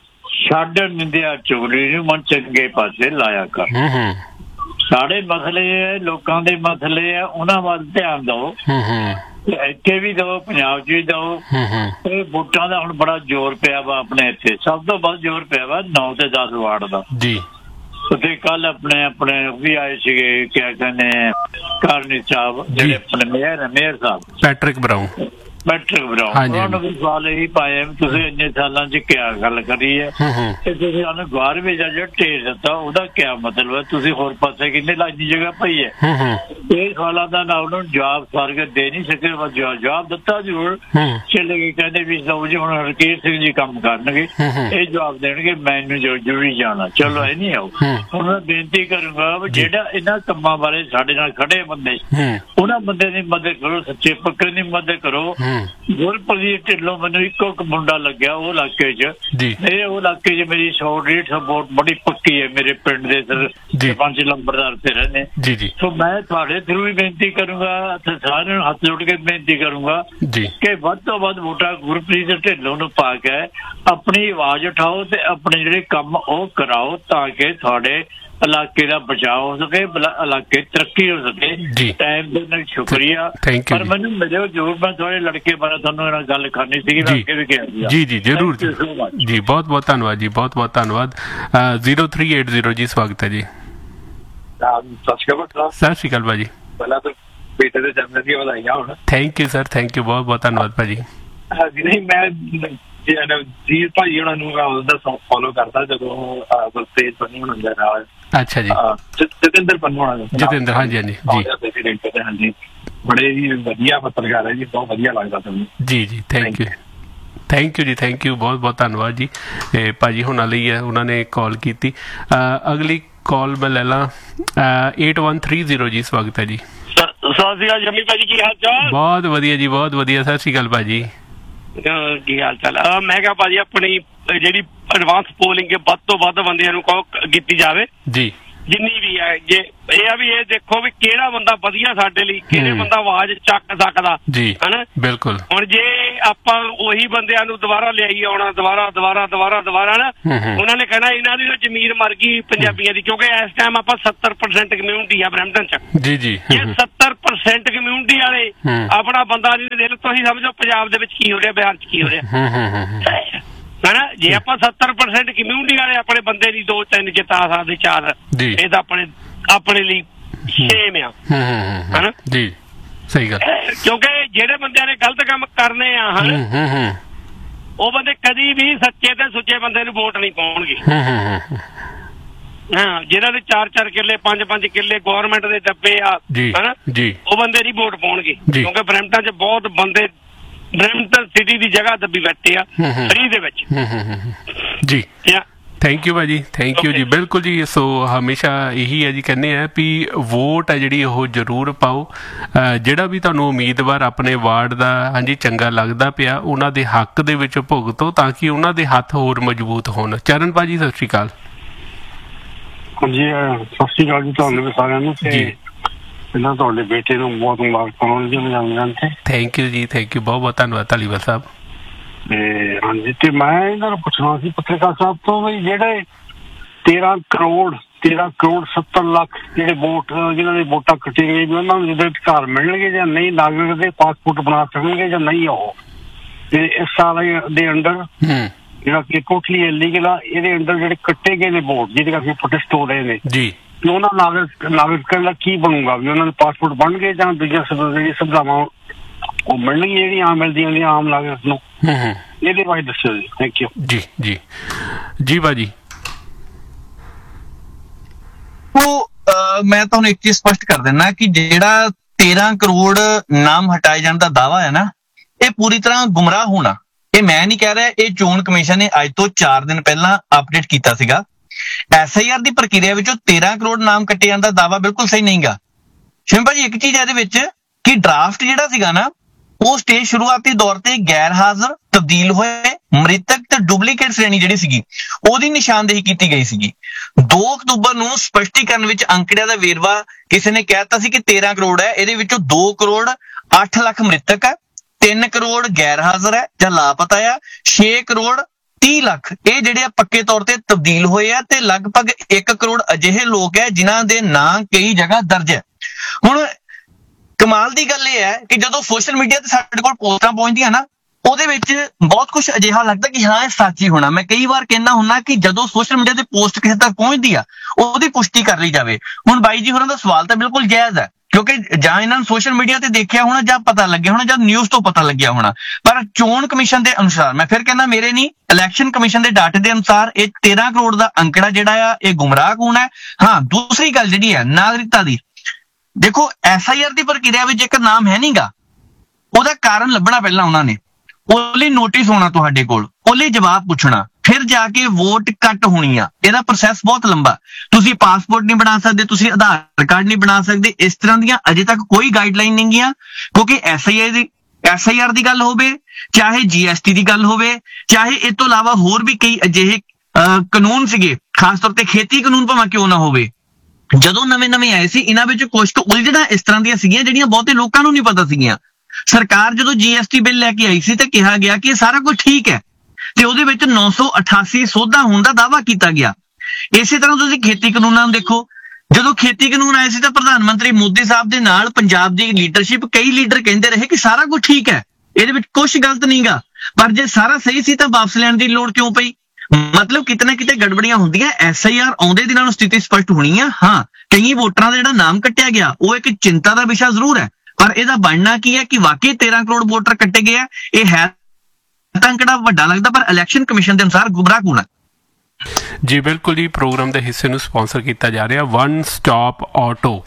Speaker 4: ਛੱਡ ਨਿੰਦਿਆ ਚੁਗਲੀ ਨੂੰ, ਮਨ ਚੰਗੇ ਪਾਸੇ ਲਾਇਆ ਕਰ।
Speaker 2: ਹੂੰ ਹੂੰ
Speaker 4: ਸਾਡੇ ਮਸਲੇ ਹੈ, ਲੋਕਾਂ ਦੇ ਮਸਲੇ ਹੈ, ਉਹਨਾਂ ਵੱਲ ਧਿਆਨ ਦਿਓ।
Speaker 2: ਹੂੰ ਹੂੰ
Speaker 4: ਇੱਥੇ ਵੀ ਦਿਓ, ਪੰਜਾਬ 'ਚ ਵੀ ਦਿਓ।
Speaker 2: ਹੂੰ ਹੂੰ
Speaker 4: ਇਹ ਵੋਟਾਂ ਦਾ ਹੁਣ ਬੜਾ ਜ਼ੋਰ ਪਿਆ ਵਾ ਆਪਣੇ ਇੱਥੇ, ਸਭ ਤੋਂ ਵੱਧ ਜ਼ੋਰ ਪਿਆ ਵਾ ਨੌ ਤੇ ਦਸ ਵਾਰਡ ਦਾ
Speaker 2: ਜੀ।
Speaker 4: ਉੱਥੇ ਕੱਲ ਆਪਣੇ ਆਪਣੇ ਵੀ ਆਏ ਸੀਗੇ, ਕਿਆ ਕਹਿੰਦੇ ਕਾਰਨੀ ਸਾਹਿਬ, ਜਿਹੜੇ ਆਪਣੇ ਮੇਅਰ ਮੇਅਰ ਸਾਹਿਬ
Speaker 2: ਪੈਟਰਿਕ ਬਰਾਊਨ,
Speaker 4: ਪੈਟਰਿਕ ਬਰਾਊਨ, ਉਹਨਾਂ ਨੂੰ ਵੀ ਸਵਾਲ ਇਹੀ ਪਾਇਆ ਵੀ ਤੁਸੀਂ ਇੰਨੇ ਸਾਲਾਂ 'ਚ ਕਿਆ ਗੱਲ ਕਰੀ ਹੈ ਤੇ ਤੁਸੀਂ ਸਾਨੂੰ ਗਵਾਰ ਭੇਜਾ ਜਿਹੜਾ ਢੇਰ ਦਿੱਤਾ, ਉਹਦਾ ਕਿਆ ਮਤਲਬ ਹੈ? ਤੁਸੀਂ ਹੋਰ ਪਾਸੇ ਕਿੰਨੇ ਲਾਜੀ ਜਗ੍ਹਾ ਪਈ ਹੈ? ਇਹ ਸਵਾਲਾਂ ਦਾ ਨਾ ਉਹਨਾਂ ਨੂੰ ਜਵਾਬ ਸਵਾਰ ਦੇ ਨਹੀਂ ਸਕੇ। ਜਵਾਬ ਦਿੱਤਾ ਜ਼ਰੂਰ, ਚਲੇ ਗਏ, ਕਹਿੰਦੇ ਵੀ ਲਓ ਜੀ ਹੁਣ ਹਰਕੀਰ ਸਿੰਘ ਜੀ ਕੰਮ ਕਰਨਗੇ, ਇਹ ਜਵਾਬ ਦੇਣਗੇ, ਮੈਨੂੰ ਜੋ ਜ਼ਰੂਰੀ ਜਾਣਾ। ਚਲੋ ਇਹ ਨਹੀਂ ਆਓ। ਹੁਣ ਮੈਂ ਬੇਨਤੀ ਕਰੂੰਗਾ ਵੀ ਜਿਹੜਾ ਇਹਨਾਂ ਕੰਮਾਂ ਬਾਰੇ ਸਾਡੇ ਨਾਲ ਖੜੇ ਬੰਦੇ, ਉਹਨਾਂ ਬੰਦੇ ਦੀ ਮਦਦ ਕਰੋ, ਸੱਚੇ ਪੱਕੇ ਦੀ ਮਦਦ ਕਰੋ। ਗੁਰਪ੍ਰੀਤ ਢਿੱਲੋਂ ਮੈਨੂੰ ਇੱਕੋ ਇੱਕ ਮੁੰਡਾ ਲੱਗਿਆ ਉਹ ਇਲਾਕੇ 'ਚ, ਇਹ ਉਹ ਇਲਾਕੇ 'ਚ ਮੇਰੀ ਸੌ ਡੇਢ ਸੌ ਵੋਟ ਬੜੀ ਪੱਕੀ ਹੈ, ਮੇਰੇ ਪਿੰਡ ਦੇ ਸਰਪੰਚ ਲੰਬਰਦਾਰ ਤੇ ਰਹਿੰਦੇ। ਸੋ ਮੈਂ ਤੁਹਾਡੇ ਥਰੂ ਵੀ ਬੇਨਤੀ ਕਰੂੰਗਾ, ਸਾਰਿਆਂ ਨੂੰ ਹੱਥ ਜੋੜ ਕੇ ਬੇਨਤੀ ਕਰੂੰਗਾ ਕਿ ਵੱਧ ਤੋਂ ਵੱਧ ਵੋਟਾਂ ਗੁਰਪ੍ਰੀਤ ਢਿੱਲੋਂ ਨੂੰ ਪਾ ਕੇ ਆਪਣੀ ਆਵਾਜ਼ ਉਠਾਓ ਤੇ ਆਪਣੇ ਜਿਹੜੇ ਕੰਮ ਉਹ ਕਰਾਓ, ਤਾਂ ਕਿ ਤੁਹਾਡੇ ਇਲਾਕੇ ਦਾ ਬਚਾਅ ਹੋ ਸਕੇ, ਇਲਾਕੇ ਤਰੱਕੀ ਹੋ ਸਕੇ। ਟਾਈਮ ਦੇ ਨਾਲ ਸ਼ੁਕਰੀਆ, ਪਰ ਮੈਨੂੰ ਮਿਲਿਓ ਜ਼ਰੂਰ। ਮੈਂ ਥੋੜੇ ਲੜਕੇ ਬਾਰੇ ਤੁਹਾਨੂੰ ਗੱਲ ਕਰਨੀ ਸੀਗੀ, ਮੈਂ ਅੱਗੇ ਵੀ ਕਿਹਾ
Speaker 2: ਜੀ। ਜੀ ਜ਼ਰੂਰ ਜੀ, ਬਹੁਤ ਬਹੁਤ ਧੰਨਵਾਦ ਜੀ, ਬਹੁਤ ਬਹੁਤ ਧੰਨਵਾਦ। ਜ਼ੀਰੋ ਥ੍ਰੀ ਏਟ ਜ਼ੀਰੋ ਜੀ, ਸਵਾਗਤ ਹੈ ਜੀ।
Speaker 5: ਸਤਿ ਸ਼੍ਰੀ ਅਕਾਲ।
Speaker 2: ਸਤਿ ਸ਼੍ਰੀ ਅਕਾਲ ਭਾਜੀ।
Speaker 5: ਪਹਿਲਾਂ ਤਾਂ ਬੇਟੇ ਦੇ ਜਨਮ ਦਿਨ ਦੀਆਂ ਵਧਾਈਆਂ ਹੋਣ।
Speaker 2: Thank you sir, thank you, ਬਹੁਤ ਬਹੁਤ ਧੰਨਵਾਦ ਭਾਜੀ।
Speaker 5: ਹਾਂਜੀ, ਨਹੀਂ ਮੈਂ ਜੀ ਭਾਜੀ ਉਹਨਾਂ ਨੂੰ ਉਹਦਾ ਫੋਲੋ ਕਰਦਾ ਜਦੋਂ ਗੁਰਤੇਜ ਪੰਨੂ ਹੋਣਾ ਦਾ ਨਾਲ। ਅੱਛਾ ਜੀ, ਜਤਿੰਦਰ ਪੰਨੂ ਹੋਣਾ,
Speaker 2: ਜਤਿੰਦਰ, ਹਾਂਜੀ ਹਾਂਜੀ
Speaker 5: ਜੀ, ਹਾਂਜੀ, ਬੜੇ ਹੀ ਵਧੀਆ ਪੱਤਰਕਾਰ ਹੈ ਜੀ, ਬਹੁਤ ਵਧੀਆ ਲੱਗਦਾ ਤੁਹਾਨੂੰ। ਜੀ ਜੀ,
Speaker 2: ਥੈਂਕ ਯੂ ਥੈਂਕ ਯੂ ਜੀ, ਥੈਂਕ ਯੂ, ਬਹੁਤ ਬਹੁਤ ਧੰਨਵਾਦ ਜੀ। ਇਹ ਭਾਜੀ ਹੋਣਾ ਲਈ ਹੈ, ਉਹਨਾਂ ਨੇ ਕਾਲ ਕੀਤੀ। ਅਗਲੀ ਕਾਲ ਮੈਂ ਲੈ ਲਾਂ, ਏਟ ਵਨ ਥ੍ਰੀ ਜ਼ੀਰੋ ਜੀ, ਸਵਾਗਤ ਹੈ ਜੀ।
Speaker 3: ਸਤਿ ਸ਼੍ਰੀ ਅਕਾਲ ਜੰਮੀ ਭਾਜੀ, ਕੀ ਹਾਲ ਚਾਲ?
Speaker 2: ਬਹੁਤ ਵਧੀਆ ਜੀ, ਬਹੁਤ ਵਧੀਆ, ਸਤਿ ਸ਼੍ਰੀ ਅਕਾਲ ਭਾਜੀ।
Speaker 3: ਕੀ ਹਾਲ ਚਾਲ? ਮੈਂ ਕਿਹਾ ਭਾਜੀ ਆਪਣੀ ਜਿਹੜੀ ਐਡਵਾਂਸ ਪੋਲਿੰਗ ਵੱਧ ਤੋਂ ਵੱਧ ਬੰਦਿਆਂ ਨੂੰ ਕਹੋ ਕੀਤੀ ਜਾਵੇ ਜੀ, ਜਿੰਨੀ ਵੀ ਹੈ। ਜੇ ਇਹ ਆ ਵੀ ਇਹ ਦੇਖੋ ਵੀ ਕਿਹੜਾ ਬੰਦਾ ਵਧੀਆ ਸਾਡੇ ਲਈ, ਕਿਹੜੇ ਬੰਦਾ ਆਵਾਜ਼ ਚੱਕ ਸਕਦਾ ਜੀ, ਹਨਾ? ਬਿਲਕੁਲ। ਹੁਣ ਜੇ ਆਪਾਂ ਉਹੀ ਬੰਦਿਆਂ ਨੂੰ ਦੁਬਾਰਾ ਲਿਆਈ ਆਉਣਾ, ਦੁਬਾਰਾ ਦੁਬਾਰਾ ਦੁਬਾਰਾ ਦੁਬਾਰਾ ਨਾ, ਉਹਨਾਂ ਨੇ ਕਹਿਣਾ ਇਹਨਾਂ ਦੀ ਜ਼ਮੀਰ ਮਰ ਗਈ ਪੰਜਾਬੀਆਂ ਦੀ, ਕਿਉਂਕਿ ਇਸ ਟਾਈਮ ਆਪਾਂ ਸੱਤਰ ਪਰਸੈਂਟ ਕਮਿਊਨਿਟੀ ਆ ਬਰੈਂਪਟਨ ਚ ਜੀ ਜੀ। ਜੇ ਸੱਤਰ ਪਰਸੈਂਟ ਕਮਿਊਨਿਟੀ ਵਾਲੇ ਆਪਣਾ ਬੰਦਾ ਨਹੀਂ ਦਿਲ ਤੋਂ ਹੀ ਸਮਝੋ ਪੰਜਾਬ ਦੇ ਵਿੱਚ ਕੀ ਹੋ ਰਿਹਾ, ਬਿਹਾਰ ਚ ਕੀ ਹੋ ਰਿਹਾ, ਹਨਾ? ਜੇ ਆਪਾਂ ਸੱਤਰ ਪਰਸੈਂਟ ਕਮਿਊਨਿਟੀ ਵਾਲੇ ਆਪਣੇ ਬੰਦੇ ਦੀ ਦੋ ਤਿੰਨ ਜਿਤਾ ਸਕਦੇ, ਚਾਰ, ਇਹ ਤਾਂ ਆਪਣੇ ਆਪਣੇ ਲਈ ਸ਼ੇਮ ਆ, ਹਨਾ ਜੀ? ਸਹੀ ਗੱਲ। ਕਿਉਂਕਿ ਜਿਹੜੇ ਬੰਦਿਆਂ ਨੇ ਗਲਤ ਕੰਮ ਕਰਨੇ ਆ, ਹਨਾ, ਉਹ ਬੰਦੇ ਕਦੀ ਵੀ ਸੱਚੇ ਤੇ ਸੁੱਚੇ ਬੰਦੇ ਨੂੰ ਵੋਟ ਨਹੀਂ ਪਾਉਣਗੇ। ਹਾਂ, ਜਿਹਨਾਂ ਦੇ ਚਾਰ ਚਾਰ ਕਿੱਲੇ, ਪੰਜ ਪੰਜ ਕਿੱਲੇ ਗੌਰਮੈਂਟ ਦੇ ਡੱਬੇ ਆ, ਹਨਾ, ਉਹ ਬੰਦੇ ਨਹੀਂ ਵੋਟ ਪਾਉਣਗੇ, ਕਿਉਂਕਿ ਬਰੈਂਪਟਨ ਚ ਬਹੁਤ ਬੰਦੇ ਬਰੈਂਪਟਨ ਸਿਟੀ ਦੀ ਜਗ੍ਹਾ ਦੱਬੀ ਬੈਠੇ ਆ ਫਰੀ ਦੇ ਵਿੱਚ ਜੀ।
Speaker 2: ਥੈਂਕ ਯੂ ਭਾਜੀ, ਥੈਂਕ ਯੂ ਜੀ। ਬਿਲਕੁਲ ਜੀ, ਸੋ ਹਮੇਸ਼ਾ ਇਹੀ ਹੈ ਜੀ, ਕਹਿੰਦੇ ਆ ਵੀ ਵੋਟ ਹੈ ਜਿਹੜੀ ਉਹ ਜ਼ਰੂਰ ਪਾਓ। ਜਿਹੜਾ ਵੀ ਤੁਹਾਨੂੰ ਉਮੀਦਵਾਰ ਆਪਣੇ ਵਾਰਡ ਦਾ ਹਾਂਜੀ ਚੰਗਾ ਲੱਗਦਾ ਪਿਆ, ਉਹਨਾਂ ਦੇ ਹੱਕ ਦੇ ਵਿੱਚ ਭੁਗਤੋ, ਤਾਂ ਕਿ ਉਹਨਾਂ ਦੇ ਹੱਥ ਹੋਰ ਮਜ਼ਬੂਤ ਹੋਣ। ਚਰਨ ਭਾਜੀ, ਸਤਿ ਸ਼੍ਰੀ ਅਕਾਲ।
Speaker 6: ਹਾਂਜੀ, ਸਤਿ ਸ਼੍ਰੀ ਅਕਾਲ ਜੀ ਤੁਹਾਨੂੰ ਵੀ ਸਾਰਿਆਂ ਨੂੰ। ਪਹਿਲਾਂ ਤੁਹਾਡੇ ਬੇਟੇ ਨੂੰ ਬਹੁਤ ਮੁਬਾਰਕਾਂ ਹੋਣ ਜੀ ਜਨਮਦਿਨ ਤੇ।
Speaker 2: ਥੈਂਕ ਯੂ ਜੀ, ਥੈਂਕ ਯੂ, ਬਹੁਤ ਬਹੁਤ ਧੰਨਵਾਦ ਧਾਲੀਵਾਲ ਸਾਹਿਬ।
Speaker 6: ਤੇ ਹਾਂਜੀ, ਤੇ ਮੈਂ ਇਹਨਾਂ ਨੂੰ ਪੁੱਛਣਾ ਸੀ ਪੱਤਰਕਾਰ ਸਾਹਿਬ ਤੋਂ ਵੀ ਜਿਹੜੇ ਤੇਰਾਂ ਕਰੋੜ ਤੇਰਾਂ ਕਰੋੜ ਸੱਤਰ ਲੱਖ ਜਿਹੜੇ ਵੋਟ ਜਿਹਨਾਂ ਦੇ ਵੋਟਾਂ ਕੱਟੀਆਂ ਗਈਆਂ, ਵੀ ਉਹਨਾਂ ਨੂੰ ਜਿਹੜੇ ਅਧਿਕਾਰ ਮਿਲਣਗੇ ਜਾਂ ਨਹੀਂ, ਨਾਗਰਿਕ ਦੇ ਪਾਸਪੋਰਟ ਬਣਾ ਸਕਣਗੇ ਜਾਂ ਨਹੀਂ ਉਹ? ਤੇ ਇਸ ਸਾਲ ਦੇ ਅੰਡਰ ਜਿਹੜਾ ਕਿ ਟੋਟਲੀ ਇਲੀਗਲ ਆ, ਇਹਦੇ ਅੰਡਰ ਜਿਹੜੇ ਕੱਟੇ ਗਏ ਨੇ ਵੋਟ, ਜਿਹਦੇ ਕਰਕੇ ਪ੍ਰੋਟੈਸਟ ਹੋ ਰਹੇ ਨੇ ਜੀ, ਵੀ ਉਹਨਾਂ ਨਾਗਰਿਕ ਨਾਗਰਿਕਾਂ ਦਾ ਕੀ ਬਣੂਗਾ? ਵੀ ਉਹਨਾਂ ਨੂੰ ਪਾਸਪੋਰਟ ਬਣਨਗੇ ਜਾਂ ਦੂਜੀਆਂ ਜਿਹੜੀਆਂ ਸੁਵਿਧਾਵਾਂ ਉਹ ਮਿਲਣਗੀਆਂ ਜਿਹੜੀਆਂ ਆਮ ਮਿਲਦੀਆਂ ਨੇ ਆਮ ਨਾਗਰਿਕ ਨੂੰ? ਇਹਦੇ ਬਾਰੇ ਦੱਸਿਓ ਜੀ। ਥੈਂਕ ਯੂ
Speaker 2: ਜੀ ਜੀ ਜੀ ਭਾਜੀ।
Speaker 1: ਉਹ ਮੈਂ ਤੁਹਾਨੂੰ ਇੱਕ ਚੀਜ਼ ਸਪਸ਼ਟ ਕਰ ਦਿੰਦਾ ਕਿ ਜਿਹੜਾ ਤੇਰਾਂ ਕਰੋੜ ਨਾਮ ਹਟਾਏ ਜਾਣ ਦਾ ਦਾਵਾ ਹੈ ਨਾ, ਇਹ ਪੂਰੀ ਤਰ੍ਹਾਂ ਗੁੰਮਰਾਹ ਹੋਣਾ। ਇਹ ਮੈਂ ਨਹੀਂ ਕਹਿ ਰਿਹਾ, ਇਹ ਚੋਣ ਕਮਿਸ਼ਨ ਨੇ ਅੱਜ ਤੋਂ ਚਾਰ ਦਿਨ ਪਹਿਲਾਂ ਅਪਡੇਟ ਕੀਤਾ ਸੀਗਾ। ਐਸ ਆਈ ਆਰ ਦੀ ਪ੍ਰਕਿਰਿਆ ਵਿੱਚੋਂ ਤੇਰਾਂ ਕਰੋੜ ਨਾਮ ਕੱਟੇ ਜਾਣ ਦਾ ਦਾਵਾ ਬਿਲਕੁਲ ਸਹੀ ਨਹੀਂਗਾ। ਸ਼ਿਵਮ ਭਾਜੀ, ਇੱਕ ਚੀਜ਼ ਇਹਦੇ ਵਿੱਚ ਕਿ ਡਰਾਫਟ ਜਿਹੜਾ ਸੀਗਾ ਨਾ, ਉਹ ਸਟੇਜ ਸ਼ੁਰੂਆਤੀ ਦੌਰ ਤੇ ਗੈਰ ਹਾਜ਼ਰ, ਤਬਦੀਲ ਹੋਏ, ਮ੍ਰਿਤਕ ਤੇ ਡੁਪਲੀਕੇਟ ਸ਼੍ਰੇਣੀ ਜਿਹੜੀ ਸੀਗੀ ਉਹਦੀ ਨਿਸ਼ਾਨਦੇਹੀ ਕੀਤੀ ਗਈ ਸੀਗੀ। ਦੋ ਅਕਤੂਬਰ ਨੂੰ ਸਪਸ਼ਟੀਕਰਨ ਵਿੱਚ ਅੰਕੜਿਆਂ ਦਾ ਵੇਰਵਾ ਕਿਸੇ ਨੇ ਕਹਿ ਦਿੱਤਾ ਸੀ ਕਿ ਤੇਰਾਂ ਕਰੋੜ ਹੈ, ਇਹਦੇ ਵਿੱਚੋਂ ਦੋ ਕਰੋੜ ਅੱਠ ਲੱਖ ਮ੍ਰਿਤਕ ਹੈ, ਤਿੰਨ ਕਰੋੜ ਗੈਰ ਹਾਜ਼ਰ ਹੈ ਜਾਂ ਲਾਪਤਾ ਆ, ਛੇ ਕਰੋੜ ਤੀਹ ਲੱਖ ਇਹ ਜਿਹੜੇ ਆ ਪੱਕੇ ਤੌਰ ਤੇ ਤਬਦੀਲ ਹੋਏ ਆ ਤੇ ਲਗਭਗ ਇੱਕ ਕਰੋੜ ਅਜਿਹੇ ਲੋਕ ਹੈ ਜਿਨ੍ਹਾਂ ਦੇ ਨਾਂ ਕਈ ਜਗ੍ਹਾ ਦਰਜ ਹੈ। ਹੁਣ ਕਮਾਲ ਦੀ ਗੱਲ ਇਹ ਹੈ ਕਿ ਜਦੋਂ ਸੋਸ਼ਲ ਮੀਡੀਆ ਤੇ ਸਾਡੇ ਕੋਲ ਪੋਸਟਾਂ ਪਹੁੰਚਦੀਆਂ ਨਾ ਉਹਦੇ ਵਿੱਚ ਬਹੁਤ ਕੁਝ ਅਜਿਹਾ ਲੱਗਦਾ ਕਿ ਹਾਂ ਇਹ ਸੱਚ ਹੀ ਹੋਣਾ। ਮੈਂ ਕਈ ਵਾਰ ਕਹਿੰਦਾ ਹੁੰਦਾ ਕਿ ਜਦੋਂ ਸੋਸ਼ਲ ਮੀਡੀਆ ਤੇ ਪੋਸਟ ਕਿਸੇ ਤੱਕ ਪਹੁੰਚਦੀ ਆ ਉਹਦੀ ਪੁਸ਼ਟੀ ਕਰ ਲਈ ਜਾਵੇ। ਹੁਣ ਬਾਈ ਜੀ ਹੋਰਾਂ ਦਾ ਸਵਾਲ ਤਾਂ ਬਿਲਕੁਲ ਜਾਇਜ਼ ਹੈ ਕਿਉਂਕਿ ਜਾਂ ਇਹਨਾਂ ਨੂੰ ਸੋਸ਼ਲ ਮੀਡੀਆ ਤੇ ਦੇਖਿਆ ਹੋਣਾ ਜਾਂ ਪਤਾ ਲੱਗਿਆ ਹੋਣਾ ਜਾਂ ਨਿਊਜ਼ ਤੋਂ ਪਤਾ ਲੱਗਿਆ ਹੋਣਾ, ਪਰ ਚੋਣ ਕਮਿਸ਼ਨ ਦੇ ਅਨੁਸਾਰ, ਮੈਂ ਫਿਰ ਕਹਿੰਦਾ ਮੇਰੇ ਨਹੀਂ, ਇਲੈਕਸ਼ਨ ਕਮਿਸ਼ਨ ਦੇ ਡਾਟੇ ਦੇ ਅਨੁਸਾਰ ਇਹ ਤੇਰਾਂ ਕਰੋੜ ਦਾ ਅੰਕੜਾ ਜਿਹੜਾ ਆ ਇਹ ਗੁੰਮਰਾਹਕੁਨ ਹੈ। ਹਾਂ, ਦੂਸਰੀ ਗੱਲ ਜਿਹੜੀ ਹੈ ਨਾਗਰਿਕਤਾ ਦੀ, ਦੇਖੋ ਐਸ ਆਈ ਆਰ ਦੀ ਪ੍ਰਕਿਰਿਆ ਵਿੱਚ ਜੇਕਰ ਨਾਮ ਹੈ ਨਹੀਂਗਾ ਉਹਦਾ ਕਾਰਨ ਲੱਭਣਾ ਪਹਿਲਾਂ ਉਹਨਾਂ ਨੇ, ਉਹਦੇ ਲਈ ਨੋਟਿਸ ਹੋਣਾ ਤੁਹਾਡੇ ਕੋਲ, ਉਹਦੇ ਲਈ ਜਵਾਬ ਪੁੱਛਣਾ, ਫਿਰ ਜਾ ਕੇ ਵੋਟ ਕੱਟ ਹੋਣੀ ਆ। ਇਹਦਾ ਪ੍ਰੋਸੈਸ ਬਹੁਤ ਲੰਬਾ, ਤੁਸੀਂ ਪਾਸਪੋਰਟ ਨਹੀਂ ਬਣਾ ਸਕਦੇ, ਤੁਸੀਂ ਆਧਾਰ ਕਾਰਡ ਨਹੀਂ ਬਣਾ ਸਕਦੇ, ਇਸ ਤਰ੍ਹਾਂ ਦੀਆਂ ਅਜੇ ਤੱਕ ਕੋਈ ਗਾਈਡਲਾਈਨ ਨਹੀਂ ਗੀਆਂ ਕਿਉਂਕਿ S I R the S I R ਦੀ ਗੱਲ ਹੋਵੇ, ਚਾਹੇ ਜੀ ਐਸ ਟੀ ਦੀ ਗੱਲ ਹੋਵੇ, ਚਾਹੇ ਇਹ ਤੋਂ ਇਲਾਵਾ ਹੋਰ ਵੀ ਕਈ ਅਜਿਹੇ ਕਾਨੂੰਨ ਸੀਗੇ, ਖਾਸ ਤੌਰ ਤੇ ਖੇਤੀ ਕਾਨੂੰਨ ਭਾਵੇਂ ਕਿਉਂ ਨਾ ਹੋਵੇ, ਜਦੋਂ ਨਵੇਂ ਨਵੇਂ ਆਏ ਸੀ ਇਹਨਾਂ ਵਿੱਚ ਕੁਝ ਕੁ ਉਲਝਣਾਂ ਇਸ ਤਰ੍ਹਾਂ ਦੀਆਂ ਸੀਗੀਆਂ ਜਿਹੜੀਆਂ ਬਹੁਤੇ ਲੋਕਾਂ ਨੂੰ ਨਹੀਂ ਪਤਾ ਸੀਗੀਆਂ। ਸਰਕਾਰ ਜਦੋਂ ਜੀ ਐਸ ਟੀ ਬਿੱਲ ਲੈ ਕੇ ਆਈ ਸੀ ਤੇ ਕਿਹਾ ਗਿਆ ਕਿ ਇਹ ਸਾਰਾ ਕੁਝ ਠੀਕ ਹੈ ਤੇ ਉਹਦੇ ਵਿੱਚ ਨੌ ਸੌ ਅਠਾਸੀ ਸੋਧਾਂ ਹੋਣ ਦਾ ਦਾਅਵਾ ਕੀਤਾ ਗਿਆ। ਇਸੇ ਤਰ੍ਹਾਂ ਤੁਸੀਂ ਖੇਤੀ ਕਾਨੂੰਨਾਂ ਨੂੰ ਦੇਖੋ, ਜਦੋਂ ਖੇਤੀ ਕਾਨੂੰਨ ਆਏ ਸੀ ਤਾਂ ਪ੍ਰਧਾਨ ਮੰਤਰੀ ਮੋਦੀ ਸਾਹਿਬ ਦੇ ਨਾਲ ਪੰਜਾਬ ਦੀ ਲੀਡਰਸ਼ਿਪ, ਕਈ ਲੀਡਰ ਕਹਿੰਦੇ ਰਹੇ ਕਿ ਸਾਰਾ ਕੁਝ ਠੀਕ ਹੈ, ਇਹਦੇ ਵਿੱਚ ਕੁਝ ਗਲਤ ਨਹੀਂਗਾ, ਪਰ ਜੇ ਸਾਰਾ ਸਹੀ ਸੀ ਤਾਂ ਵਾਪਸ ਲੈਣ ਦੀ ਲੋੜ ਕਿਉਂ ਪਈ? ਮਤਲਬ ਕਿਤੇ ਨਾ ਕਿਤੇ ਗੜਬੜੀਆਂ ਹੁੰਦੀਆਂ। ਐਸ ਆਈ ਆਰ ਆਉਂਦੇ ਦਿਨਾਂ ਨੂੰ ਸਥਿਤੀ ਸਪਸ਼ਟ ਹੋਣੀ ਆ। ਹਾਂ, ਕਈ ਵੋਟਰਾਂ ਦਾ ਜਿਹੜਾ ਨਾਮ ਕੱਟਿਆ ਗਿਆ ਉਹ ਇੱਕ ਚਿੰਤਾ ਦਾ ਵਿਸ਼ਾ ਜ਼ਰੂਰ ਹੈ, ਪਰ ਇਹਦਾ ਬਣਨਾ ਕੀ ਹੈ ਕਿ ਵਾਕਈ ਤੇਰਾਂ ਕਰੋੜ ਵੋਟਰ ਕੱਟੇ ਗਏ ਆ। ਇਹ ਹੈ ਤਾਂ ਅੰਕੜਾ ਵੱਡਾ ਲੱਗਦਾ ਪਰ ਇਲੈਕਸ਼ਨ ਕਮਿਸ਼ਨ ਦੇ ਅਨੁਸਾਰ ਗੁੰਮਰਾਹਕੁਨ ਹੈ।
Speaker 2: ਜੀ ਬਿਲਕੁਲ ਜੀ, ਪ੍ਰੋਗਰਾਮ ਦੇ ਹਿੱਸੇ ਨੂੰ ਸਪਾਂਸਰ ਕੀਤਾ ਜਾ ਰਿਹਾ one stop auto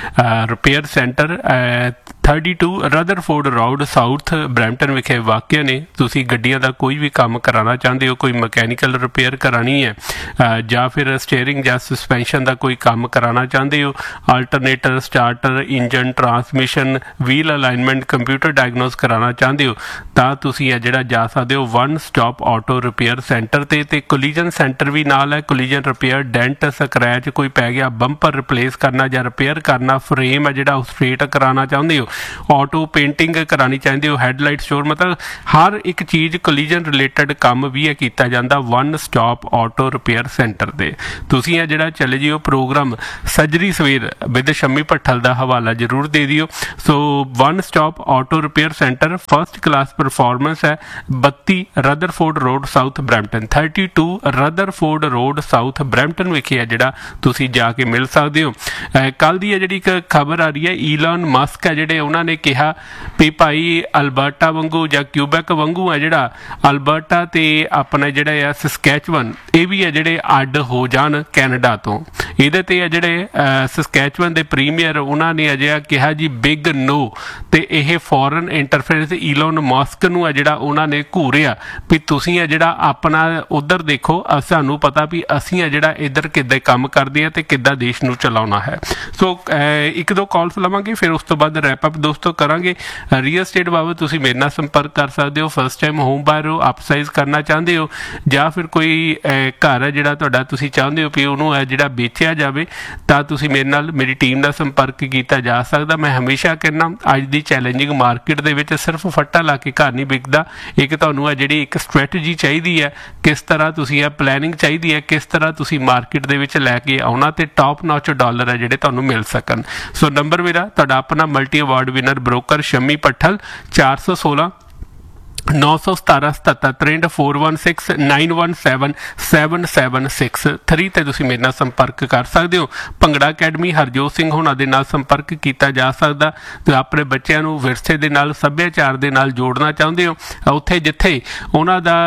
Speaker 2: repair centre thirty to Rutherford road south Brampton ਵਿਖੇ ਵਾਕਿਆ ਨੇ। ਤੁਸੀਂ ਗੱਡੀਆਂ ਦਾ ਕੋਈ ਵੀ ਕੰਮ ਕਰਾਉਣਾ ਚਾਹੁੰਦੇ ਹੋ, ਕੋਈ ਮਕੈਨੀਕਲ ਰਿਪੇਅਰ ਕਰਾਉਣੀ ਹੈ ਜਾਂ ਫਿਰ ਸਟੀਅਰਿੰਗ ਜਾਂ ਸਸਪੈਂਸ਼ਨ ਦਾ ਕੋਈ ਕੰਮ ਕਰਾਉਣਾ ਚਾਹੁੰਦੇ ਹੋ, alternator, starter, engine, transmission, wheel alignment, computer diagnose ਕਰਾਉਣਾ ਚਾਹੁੰਦੇ ਹੋ ਤਾਂ ਤੁਸੀਂ ਇਹ ਜਿਹੜਾ ਜਾ ਸਕਦੇ ਹੋ one stop auto repair centre ਤੇ। ਤੇ ਕੋਲੀਜਨ ਸੈਂਟਰ ਵੀ ਨਾਲ ਹੈ, ਕੋਲੀਜਨ ਰਿਪੇਅਰ, ਡੈਂਟ, ਸਕ੍ਰੈਚ ਕੋਈ ਪੈ ਗਿਆ, ਬੰਪਰ ਰਿਪਲੇਸ ਕਰਨਾ ਜਾਂ ਰਿਪੇਅਰ ਕਰਨਾ, ਫਰੇਮ ਹੈ ਜਿਹੜਾ ਉਹ ਸਟ੍ਰੇਟ ਕਰਾਉਣਾ ਚਾਹੁੰਦੇ ਹੋ, ਆਟੋ ਪੇਂਟਿੰਗ ਕਰਾਉਣੀ ਚਾਹੁੰਦੇ ਹੋ, ਹੈਡਲਾਈਟ ਸਟੋਰ, ਮਤਲਬ ਹਰ ਇੱਕ ਚੀਜ਼ ਕੋਲੀਜਨ ਰਿਲੇਟਡ ਕੰਮ ਵੀ ਇਹ ਕੀਤਾ ਜਾਂਦਾ one stop auto repair centre ਤੇ। ਤੁਸੀਂ ਇਹ ਜਿਹੜਾ ਚਲੇ ਜਿਓ ਪ੍ਰੋਗਰਾਮ ਸੱਜਰੀ ਸਵੇਰ ਵਿਦ ਸ਼ੰਮੀ ਭੱਠਲ ਦਾ ਹਵਾਲਾ ਜ਼ਰੂਰ ਦੇ ਦਿਓ। ਸੋ one stop auto repair centre first class performance ਹੈ, ਬੱਤੀ Rutherford road south Brampton, thirty to Rutherford road south Brampton ਵਿਖੇ ਹੈ ਜਿਹੜਾ ਤੁਸੀਂ ਜਾ ਕੇ ਮਿਲ ਸਕਦੇ ਹੋ। ਕੱਲ ਦੀ ਜਿਹੜੀ ਇੱਕ ਖਬਰ ਆ ਰਹੀ ਹੈ, ਈਲਨ ਮਸਕ ਹੈ ਜਿਹੜੇ ਉਹਨਾਂ ਨੇ ਕਿਹਾ ਵੀ ਭਾਈ ਅਲਬਰਟਾ ਵਾਂਗੂ ਜਾਂ ਕਿਊਬੈਕ ਵਾਂਗੂ ਹੈ ਜਿਹੜਾ ਅਲਬਰਟਾ ਤੇ ਆਪਣਾ ਜਿਹੜਾ ਆ ਸਸਕੈਚਵਨ ਇਹ ਵੀ ਹੈ ਜਿਹੜੇ ਅੱਡ ਹੋ ਜਾਣ ਕੈਨੇਡਾ ਤੋਂ। ਇਹਦੇ ਤੇ ਆ ਜਿਹੜੇ ਸਸਕੈਚਵਨ ਦੇ ਪ੍ਰੀਮੀਅਰ ਉਹਨਾਂ ਨੇ ਅਜਿਹਾ ਕਿਹਾ ਜੀ ਬਿਗ ਨੋ, ਤੇ ਇਹ ਫੋਰਨ ਇੰਟਰਫੇਰੈਂਸ ਈਲਨ ਮਸਕ ਨੂੰ ਆ ਜਿਹੜਾ ਉਹਨਾਂ ਨੇ ਘੂਰਿਆ ਵੀ ਤੁਸੀਂ ਆ ਜਿਹੜਾ ਆਪਣਾ ਉਧਰ ਦੇਖੋ, ਸਾਨੂੰ ਪਤਾ ਵੀ ਅਸੀਂ ਆ ਜਿਹੜਾ ਇੱਧਰ ਕਿੱਦਾਂ ਕੰਮ ਕਰਦੇ ਆ ਤੇ ਕਿੱਦਾਂ ਦੇਸ਼ ਨੂੰ ਚਲਾਉਣਾ ਹੈ। ਸੋ ਇੱਕ ਦੋ ਕਾਲਸ ਲਵਾਂਗੇ ਫਿਰ ਉਸ ਤੋਂ ਬਾਅਦ ਰੈਪ ਅਪ ਦੋਸਤੋ ਕਰਾਂਗੇ। ਰੀਅਲ ਸਟੇਟ ਬਾਬਤ ਤੁਸੀਂ ਮੇਰੇ ਨਾਲ ਸੰਪਰਕ ਕਰ ਸਕਦੇ ਹੋ। ਫਸਟ ਟਾਈਮ ਹੋਮ ਬਾਇਰ ਹੋ, ਅਪਸਾਈਜ਼ ਕਰਨਾ ਚਾਹੁੰਦੇ ਹੋ ਜਾਂ ਫਿਰ ਕੋਈ ਘਰ ਹੈ ਜਿਹੜਾ ਤੁਹਾਡਾ ਤੁਸੀਂ ਚਾਹੁੰਦੇ ਹੋ ਵੀ ਉਹਨੂੰ ਜਿਹੜਾ ਵੇਚਿਆ ਜਾਵੇ ਤਾਂ ਤੁਸੀਂ ਮੇਰੇ ਨਾਲ, ਮੇਰੀ ਟੀਮ ਨਾਲ ਸੰਪਰਕ ਕੀਤਾ ਜਾ ਸਕਦਾ। ਮੈਂ ਹਮੇਸ਼ਾ ਕਹਿੰਦਾ ਅੱਜ ਦੀ ਚੈਲੰਜਿੰਗ ਮਾਰਕੀਟ ਦੇ ਵਿੱਚ ਸਿਰਫ ਫੱਟਾ ਲਾ ਕੇ ਘਰ ਨਹੀਂ ਵਿਕਦਾ। ਇੱਕ ਤੁਹਾਨੂੰ ਆ ਜਿਹੜੀ ਇੱਕ ਸਟ੍ਰੈਟਜੀ ਚਾਹੀਦੀ ਹੈ, ਕਿਸ ਤਰ੍ਹਾਂ ਤੁਸੀਂ ਇਹ ਪਲੈਨਿੰਗ ਚਾਹੀਦੀ ਹੈ, ਕਿਸ ਤਰ੍ਹਾਂ ਤੁਸੀਂ ਮਾਰਕੀਟ ਦੇ ਵਿੱਚ ਲੈ ਕੇ ਆਉਣਾ ਤੇ ਟੌਪ ਨੌਚ ਡਾਲਰ ਹੈ ਜਿਹੜੇ ਤੁਹਾਨੂੰ ਮਿਲ ਸਕਣ। ਸੋ ਨੰਬਰ ਮੇਰਾ ਤੁਹਾਡਾ ਆਪਣਾ multi award winner broker Shammi Bhattal ਚਾਰ ਸੌ ਸੋਲਾਂ ਨੌ ਸੌ ਸਤਾਰਾਂ ਸਤੱਤਰ ਤ੍ਰੇਹਠ four one six nine one seven seven seven six three ਤੇ ਤੁਸੀਂ ਮੇਰੇ ਨਾਲ ਸੰਪਰਕ ਕਰ ਸਕਦੇ ਹੋ। ਭੰਗੜਾ ਅਕੈਡਮੀ ਹਰਜੋਤ ਸਿੰਘ ਹੋਣਾ ਦੇ ਨਾਲ ਸੰਪਰਕ ਕੀਤਾ ਜਾ ਸਕਦਾ ਤੇ ਆਪਣੇ ਬੱਚਿਆਂ ਨੂੰ ਵਿਰਸੇ ਦੇ ਨਾਲ, ਸੱਭਿਆਚਾਰ ਦੇ ਨਾਲ ਜੋੜਨਾ ਚਾਹੁੰਦੇ ਹੋ, ਉੱਥੇ ਜਿੱਥੇ ਉਹਨਾਂ ਦਾ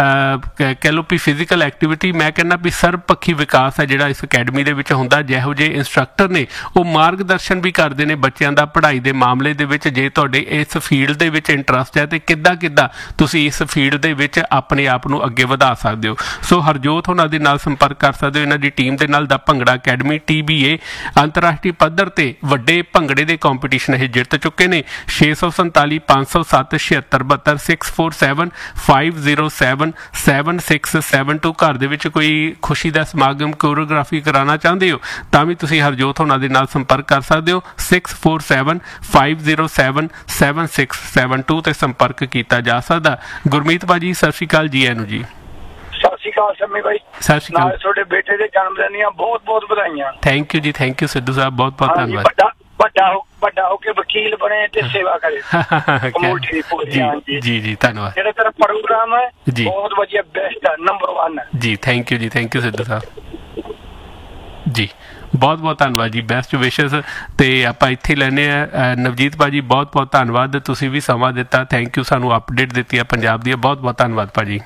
Speaker 2: ਕਹਿ ਲਓ ਵੀ ਫਿਜ਼ੀਕਲ ਐਕਟੀਵਿਟੀ, ਮੈਂ ਕਹਿੰਦਾ ਵੀ ਸਰਬਪੱਖੀ ਵਿਕਾਸ ਹੈ ਜਿਹੜਾ ਇਸ ਅਕੈਡਮੀ ਦੇ ਵਿੱਚ ਹੁੰਦਾ। ਜਿਹੋ ਜਿਹੇ ਇੰਸਟਰਕਟਰ ਨੇ ਉਹ ਮਾਰਗਦਰਸ਼ਨ ਵੀ ਕਰਦੇ ਨੇ ਬੱਚਿਆਂ ਦਾ ਪੜ੍ਹਾਈ ਦੇ ਮਾਮਲੇ ਦੇ ਵਿੱਚ। ਜੇ ਤੁਹਾਡੇ ਇਸ ਫੀਲਡ ਦੇ ਵਿੱਚ ਇੰਟਰਸਟ ਹੈ ਤੇ ਕਿੱਦਾਂ ਕਿੱਦਾਂ ਤੁਸੀਂ ਇਸ ਫੀਲਡ ਦੇ ਵਿੱਚ ਆਪਣੇ ਆਪ ਨੂੰ ਅੱਗੇ ਵਧਾ ਸਕਦੇ ਹੋ। ਸੋ ਹਰਜੋਤ ਉਹਨਾਂ ਦੇ ਨਾਲ ਸੰਪਰਕ ਕਰ ਸਕਦੇ ਹੋ। ਇਹਨਾਂ ਦੀ ਟੀਮ ਦੇ ਨਾਲ ਦਾ bhangra academy T B A ਅੰਤਰਰਾਸ਼ਟਰੀ ਪੱਧਰ ਤੇ ਵੱਡੇ ਭੰਗੜੇ ਦੇ ਕੰਪੀਟੀਸ਼ਨ ਇਹ ਜਿੱਤ ਚੁੱਕੇ ਨੇ। ਛੇ ਸੌ ਸੰਤਾਲੀ ਪੰਜ ਸੌ ਸੱਤ ਛਿਹੱਤਰ ਬਹੱਤਰ six four seven five zero seven seven six seven to. ਘਰ ਦੇ ਵਿੱਚ ਕੋਈ ਖੁਸ਼ੀ ਦਾ ਸਮਾਗਮ, ਕੋਰੀਓਗ੍ਰਾਫੀ ਕਰਾਉਣਾ ਚਾਹੁੰਦੇ ਹੋ ਤਾਂ ਵੀ ਤੁਸੀਂ ਹਰਜੋਤ ਉਹਨਾਂ ਦੇ ਨਾਲ ਸੰਪਰਕ ਕਰ ਸਕਦੇ ਹੋ। Six four seven five zero seven seven six seven to ਤੇ ਸੰਪਰਕ ਕੀਤਾ ਜਾ ਸਕਦਾ। ਗੁਰਮੀਤ ਭਾਜੀ ਸਤਿ ਸ਼੍ਰੀ ਅਕਾਲ ਜੀ। ਇਹਨੂੰ ਜੀ
Speaker 7: ਅਕਾਲ ਸੰਮੀ ਬਾਈ।
Speaker 2: ਸਤਿ ਸ਼੍ਰੀ ਅਕਾਲ।
Speaker 7: ਨਾਲ ਤੁਹਾਡੇ ਬੇਟੇ ਦੇ ਜਨਮ ਦਿਨ ਦੀਆਂ ਬਹੁਤ ਬਹੁਤ ਵਧਾਈਆਂ।
Speaker 2: ਥੈਂਕ ਯੂ ਜੀ, ਥੈਂਕ ਯੂ ਸਿੱਧੂ ਸਾਹਿਬ, ਬਹੁਤ ਬਹੁਤ ਧੰਨਵਾਦ।
Speaker 7: ਵੱਡਾ ਵੱਡਾ ਹੋ ਵੱਡਾ ਹੋ ਕੇ ਵਕੀਲ ਬਣੇ ਤੇ ਸੇਵਾ ਕਰੇ ਕਮੇਟੀ ਦੀ।
Speaker 2: ਜੀ ਜੀ ਧੰਨਵਾਦ।
Speaker 7: ਜਿਹੜਾ ਤੇਰਾ ਪ੍ਰੋਗਰਾਮ ਹੈ ਬਹੁਤ ਵਧੀਆ, ਬੈਸਟ ਹੈ, ਨੰਬਰ ਵਨ ਹੈ
Speaker 2: ਜੀ। ਥੈਂਕ ਯੂ ਜੀ, ਥੈਂਕ ਯੂ ਸਿੱਧੂ ਸਾਹਿਬ ਜੀ, ਬਹੁਤ ਬਹੁਤ ਧੰਨਵਾਦ ਜੀ, ਬੈਸਟ ਵਿਸ਼ੇਸ। ਤੇ ਆਪਾਂ ਇੱਥੇ ਲੈਂਦੇ ਆ ਨਵਜੀਤ ਭਾਜੀ, ਬਹੁਤ ਬਹੁਤ ਧੰਨਵਾਦ, ਤੁਸੀਂ ਵੀ ਸਮਾਂ ਦਿੱਤਾ, ਥੈਂਕ ਯੂ, ਸਾਨੂੰ ਅਪਡੇਟ ਦਿੱਤੀ ਆ ਪੰਜਾਬ ਦੀ, ਬਹੁਤ ਬਹੁਤ ਧੰਨਵਾਦ ਭਾਜੀ।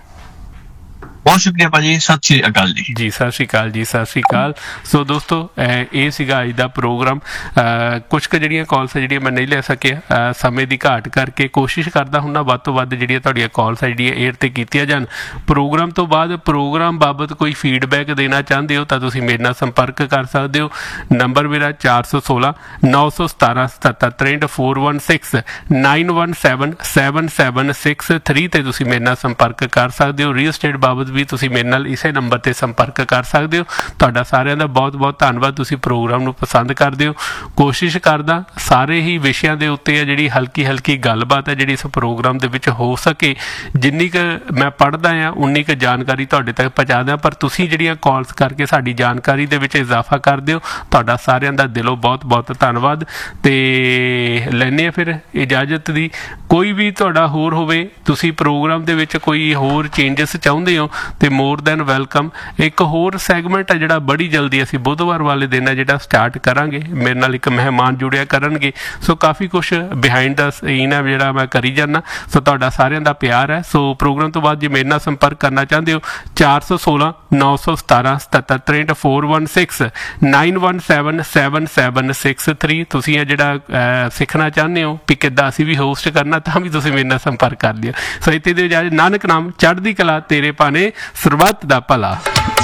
Speaker 1: ਬਹੁਤ ਸ਼ੁਕਰੀਆ ਭਾਜੀ, ਸਤਿ ਸ਼੍ਰੀ ਅਕਾਲ ਜੀ।
Speaker 2: ਜੀ ਸਤਿ ਸ਼੍ਰੀ ਅਕਾਲ ਜੀ, ਸਤਿ ਸ਼੍ਰੀ ਅਕਾਲ। ਸੋ ਦੋਸਤੋ ਇਹ ਸੀਗਾ ਅੱਜ ਦਾ ਪ੍ਰੋਗਰਾਮ। ਕੁਛ ਕੁ ਜਿਹੜੀਆਂ ਕਾਲਸ ਜਿਹੜੀਆਂ ਮੈਂ ਨਹੀਂ ਲੈ ਸਕਿਆ ਸਮੇਂ ਦੀ ਘਾਟ ਕਰਕੇ, ਕੋਸ਼ਿਸ਼ ਕਰਦਾ ਹੁੰਦਾ ਵੱਧ ਤੋਂ ਵੱਧ ਜਿਹੜੀਆਂ ਤੁਹਾਡੀਆਂ ਕਾਲਸ ਜਿਹੜੀਆਂ ਏਅਰ 'ਤੇ ਕੀਤੀਆਂ ਜਾਣ। ਪ੍ਰੋਗਰਾਮ ਤੋਂ ਬਾਅਦ ਪ੍ਰੋਗਰਾਮ ਬਾਬਤ ਕੋਈ ਫੀਡਬੈਕ ਦੇਣਾ ਚਾਹੁੰਦੇ ਹੋ ਤਾਂ ਤੁਸੀਂ ਮੇਰੇ ਨਾਲ ਸੰਪਰਕ ਕਰ ਸਕਦੇ ਹੋ। ਨੰਬਰ ਮੇਰਾ ਚਾਰ ਸੌ ਸੋਲਾਂ ਨੌ ਸੌ ਸਤਾਰਾਂ ਸਤੱਤਰ ਤ੍ਰੇਹਠ four one six nine one seven seven seven six three 'ਤੇ ਤੁਸੀਂ ਮੇਰੇ ਨਾਲ ਸੰਪਰਕ ਕਰ ਸਕਦੇ ਹੋ। ਰੀਅਲ ਸਟੇਟ ਬਾਬਤ ਵੀ ਤੁਸੀਂ ਮੇਰੇ ਨਾਲ ਇਸੇ ਨੰਬਰ 'ਤੇ ਸੰਪਰਕ ਕਰ ਸਕਦੇ ਹੋ। ਤੁਹਾਡਾ ਸਾਰਿਆਂ ਦਾ ਬਹੁਤ ਬਹੁਤ ਧੰਨਵਾਦ, ਤੁਸੀਂ ਪ੍ਰੋਗਰਾਮ ਨੂੰ ਪਸੰਦ ਕਰਦੇ ਹੋ। ਕੋਸ਼ਿਸ਼ ਕਰਦਾ ਸਾਰੇ ਹੀ ਵਿਸ਼ਿਆਂ ਦੇ ਉੱਤੇ ਆ ਜਿਹੜੀ ਹਲਕੀ ਹਲਕੀ ਗੱਲਬਾਤ ਹੈ ਜਿਹੜੀ ਇਸ ਪ੍ਰੋਗਰਾਮ ਦੇ ਵਿੱਚ ਹੋ ਸਕੇ, ਜਿੰਨੀ ਕੁ ਮੈਂ ਪੜ੍ਹਦਾ ਹਾਂ ਉਨੀ ਕੁ ਜਾਣਕਾਰੀ ਤੁਹਾਡੇ ਤੱਕ ਪਹੁੰਚਾ ਦਿਆਂ। ਪਰ ਤੁਸੀਂ ਜਿਹੜੀਆਂ ਕਾਲਸ ਕਰਕੇ ਸਾਡੀ ਜਾਣਕਾਰੀ ਦੇ ਵਿੱਚ ਇਜ਼ਾਫਾ ਕਰਦੇ ਹੋ, ਤੁਹਾਡਾ ਸਾਰਿਆਂ ਦਾ ਦਿਲੋਂ ਬਹੁਤ ਬਹੁਤ ਧੰਨਵਾਦ। ਤੇ ਲੈਂਦੇ ਹਾਂ ਫਿਰ ਇਜਾਜ਼ਤ ਦੀ। ਕੋਈ ਵੀ ਤੁਹਾਡਾ ਹੋਰ ਹੋਵੇ, ਤੁਸੀਂ ਪ੍ਰੋਗਰਾਮ ਦੇ ਵਿੱਚ ਕੋਈ ਹੋਰ ਚੇਂਜਸ ਚਾਹੁੰਦੇ ਹੋ ਤੇ ਮੋਰ ਦੈਨ ਵੈਲਕਮ। ਇੱਕ ਹੋਰ ਸੈਗਮੈਂਟ ਹੈ ਜਿਹੜਾ ਬੜੀ ਜਲਦੀ ਅਸੀਂ ਬੁੱਧਵਾਰ ਵਾਲੇ ਦਿਨ ਹੈ ਜਿਹੜਾ ਸਟਾਰਟ ਕਰਾਂਗੇ, ਮੇਰੇ ਨਾਲ ਇੱਕ ਮਹਿਮਾਨ ਜੁੜਿਆ ਕਰਨਗੇ। ਸੋ ਕਾਫੀ ਕੁਛ ਬਿਹਾਈਂਡ ਦਾ ਸੀਨ ਹੈ ਜਿਹੜਾ ਮੈਂ ਕਰੀ ਜਾਂਦਾ। ਸੋ ਤੁਹਾਡਾ ਸਾਰਿਆਂ ਦਾ ਪਿਆਰ ਹੈ। ਸੋ ਪ੍ਰੋਗਰਾਮ ਤੋਂ ਬਾਅਦ ਜੇ ਮੇਰੇ ਨਾਲ ਸੰਪਰਕ ਕਰਨਾ ਚਾਹੁੰਦੇ ਹੋ ਚਾਰ ਸੌ ਸੋਲਾਂ ਨੌ ਸੌ ਸਤਾਰਾਂ ਸਤੱਤਰ ਤ੍ਰੇਹਠ four one six nine one seven seven seven six three. ਤੁਸੀਂ ਇਹ ਜਿਹੜਾ ਸਿੱਖਣਾ ਚਾਹੁੰਦੇ ਹੋ ਵੀ ਕਿੱਦਾਂ ਅਸੀਂ ਵੀ ਹੋਸਟ ਕਰਨਾ, ਤਾਂ ਵੀ ਤੁਸੀਂ ਮੇਰੇ ਨਾਲ ਸੰਪਰਕ ਕਰ ਲਿਓ। ਸੋ ਇੱਥੇ ਦੇ ਇਜਾਜ਼ਤ, ਨਾਨਕ ਨਾਮ ਚੜ੍ਹਦੀ ਕਲਾ, ਤੇਰੇ ਭਾਣੇ ਸਰਬੱਤ ਦਾ ਭਲਾ।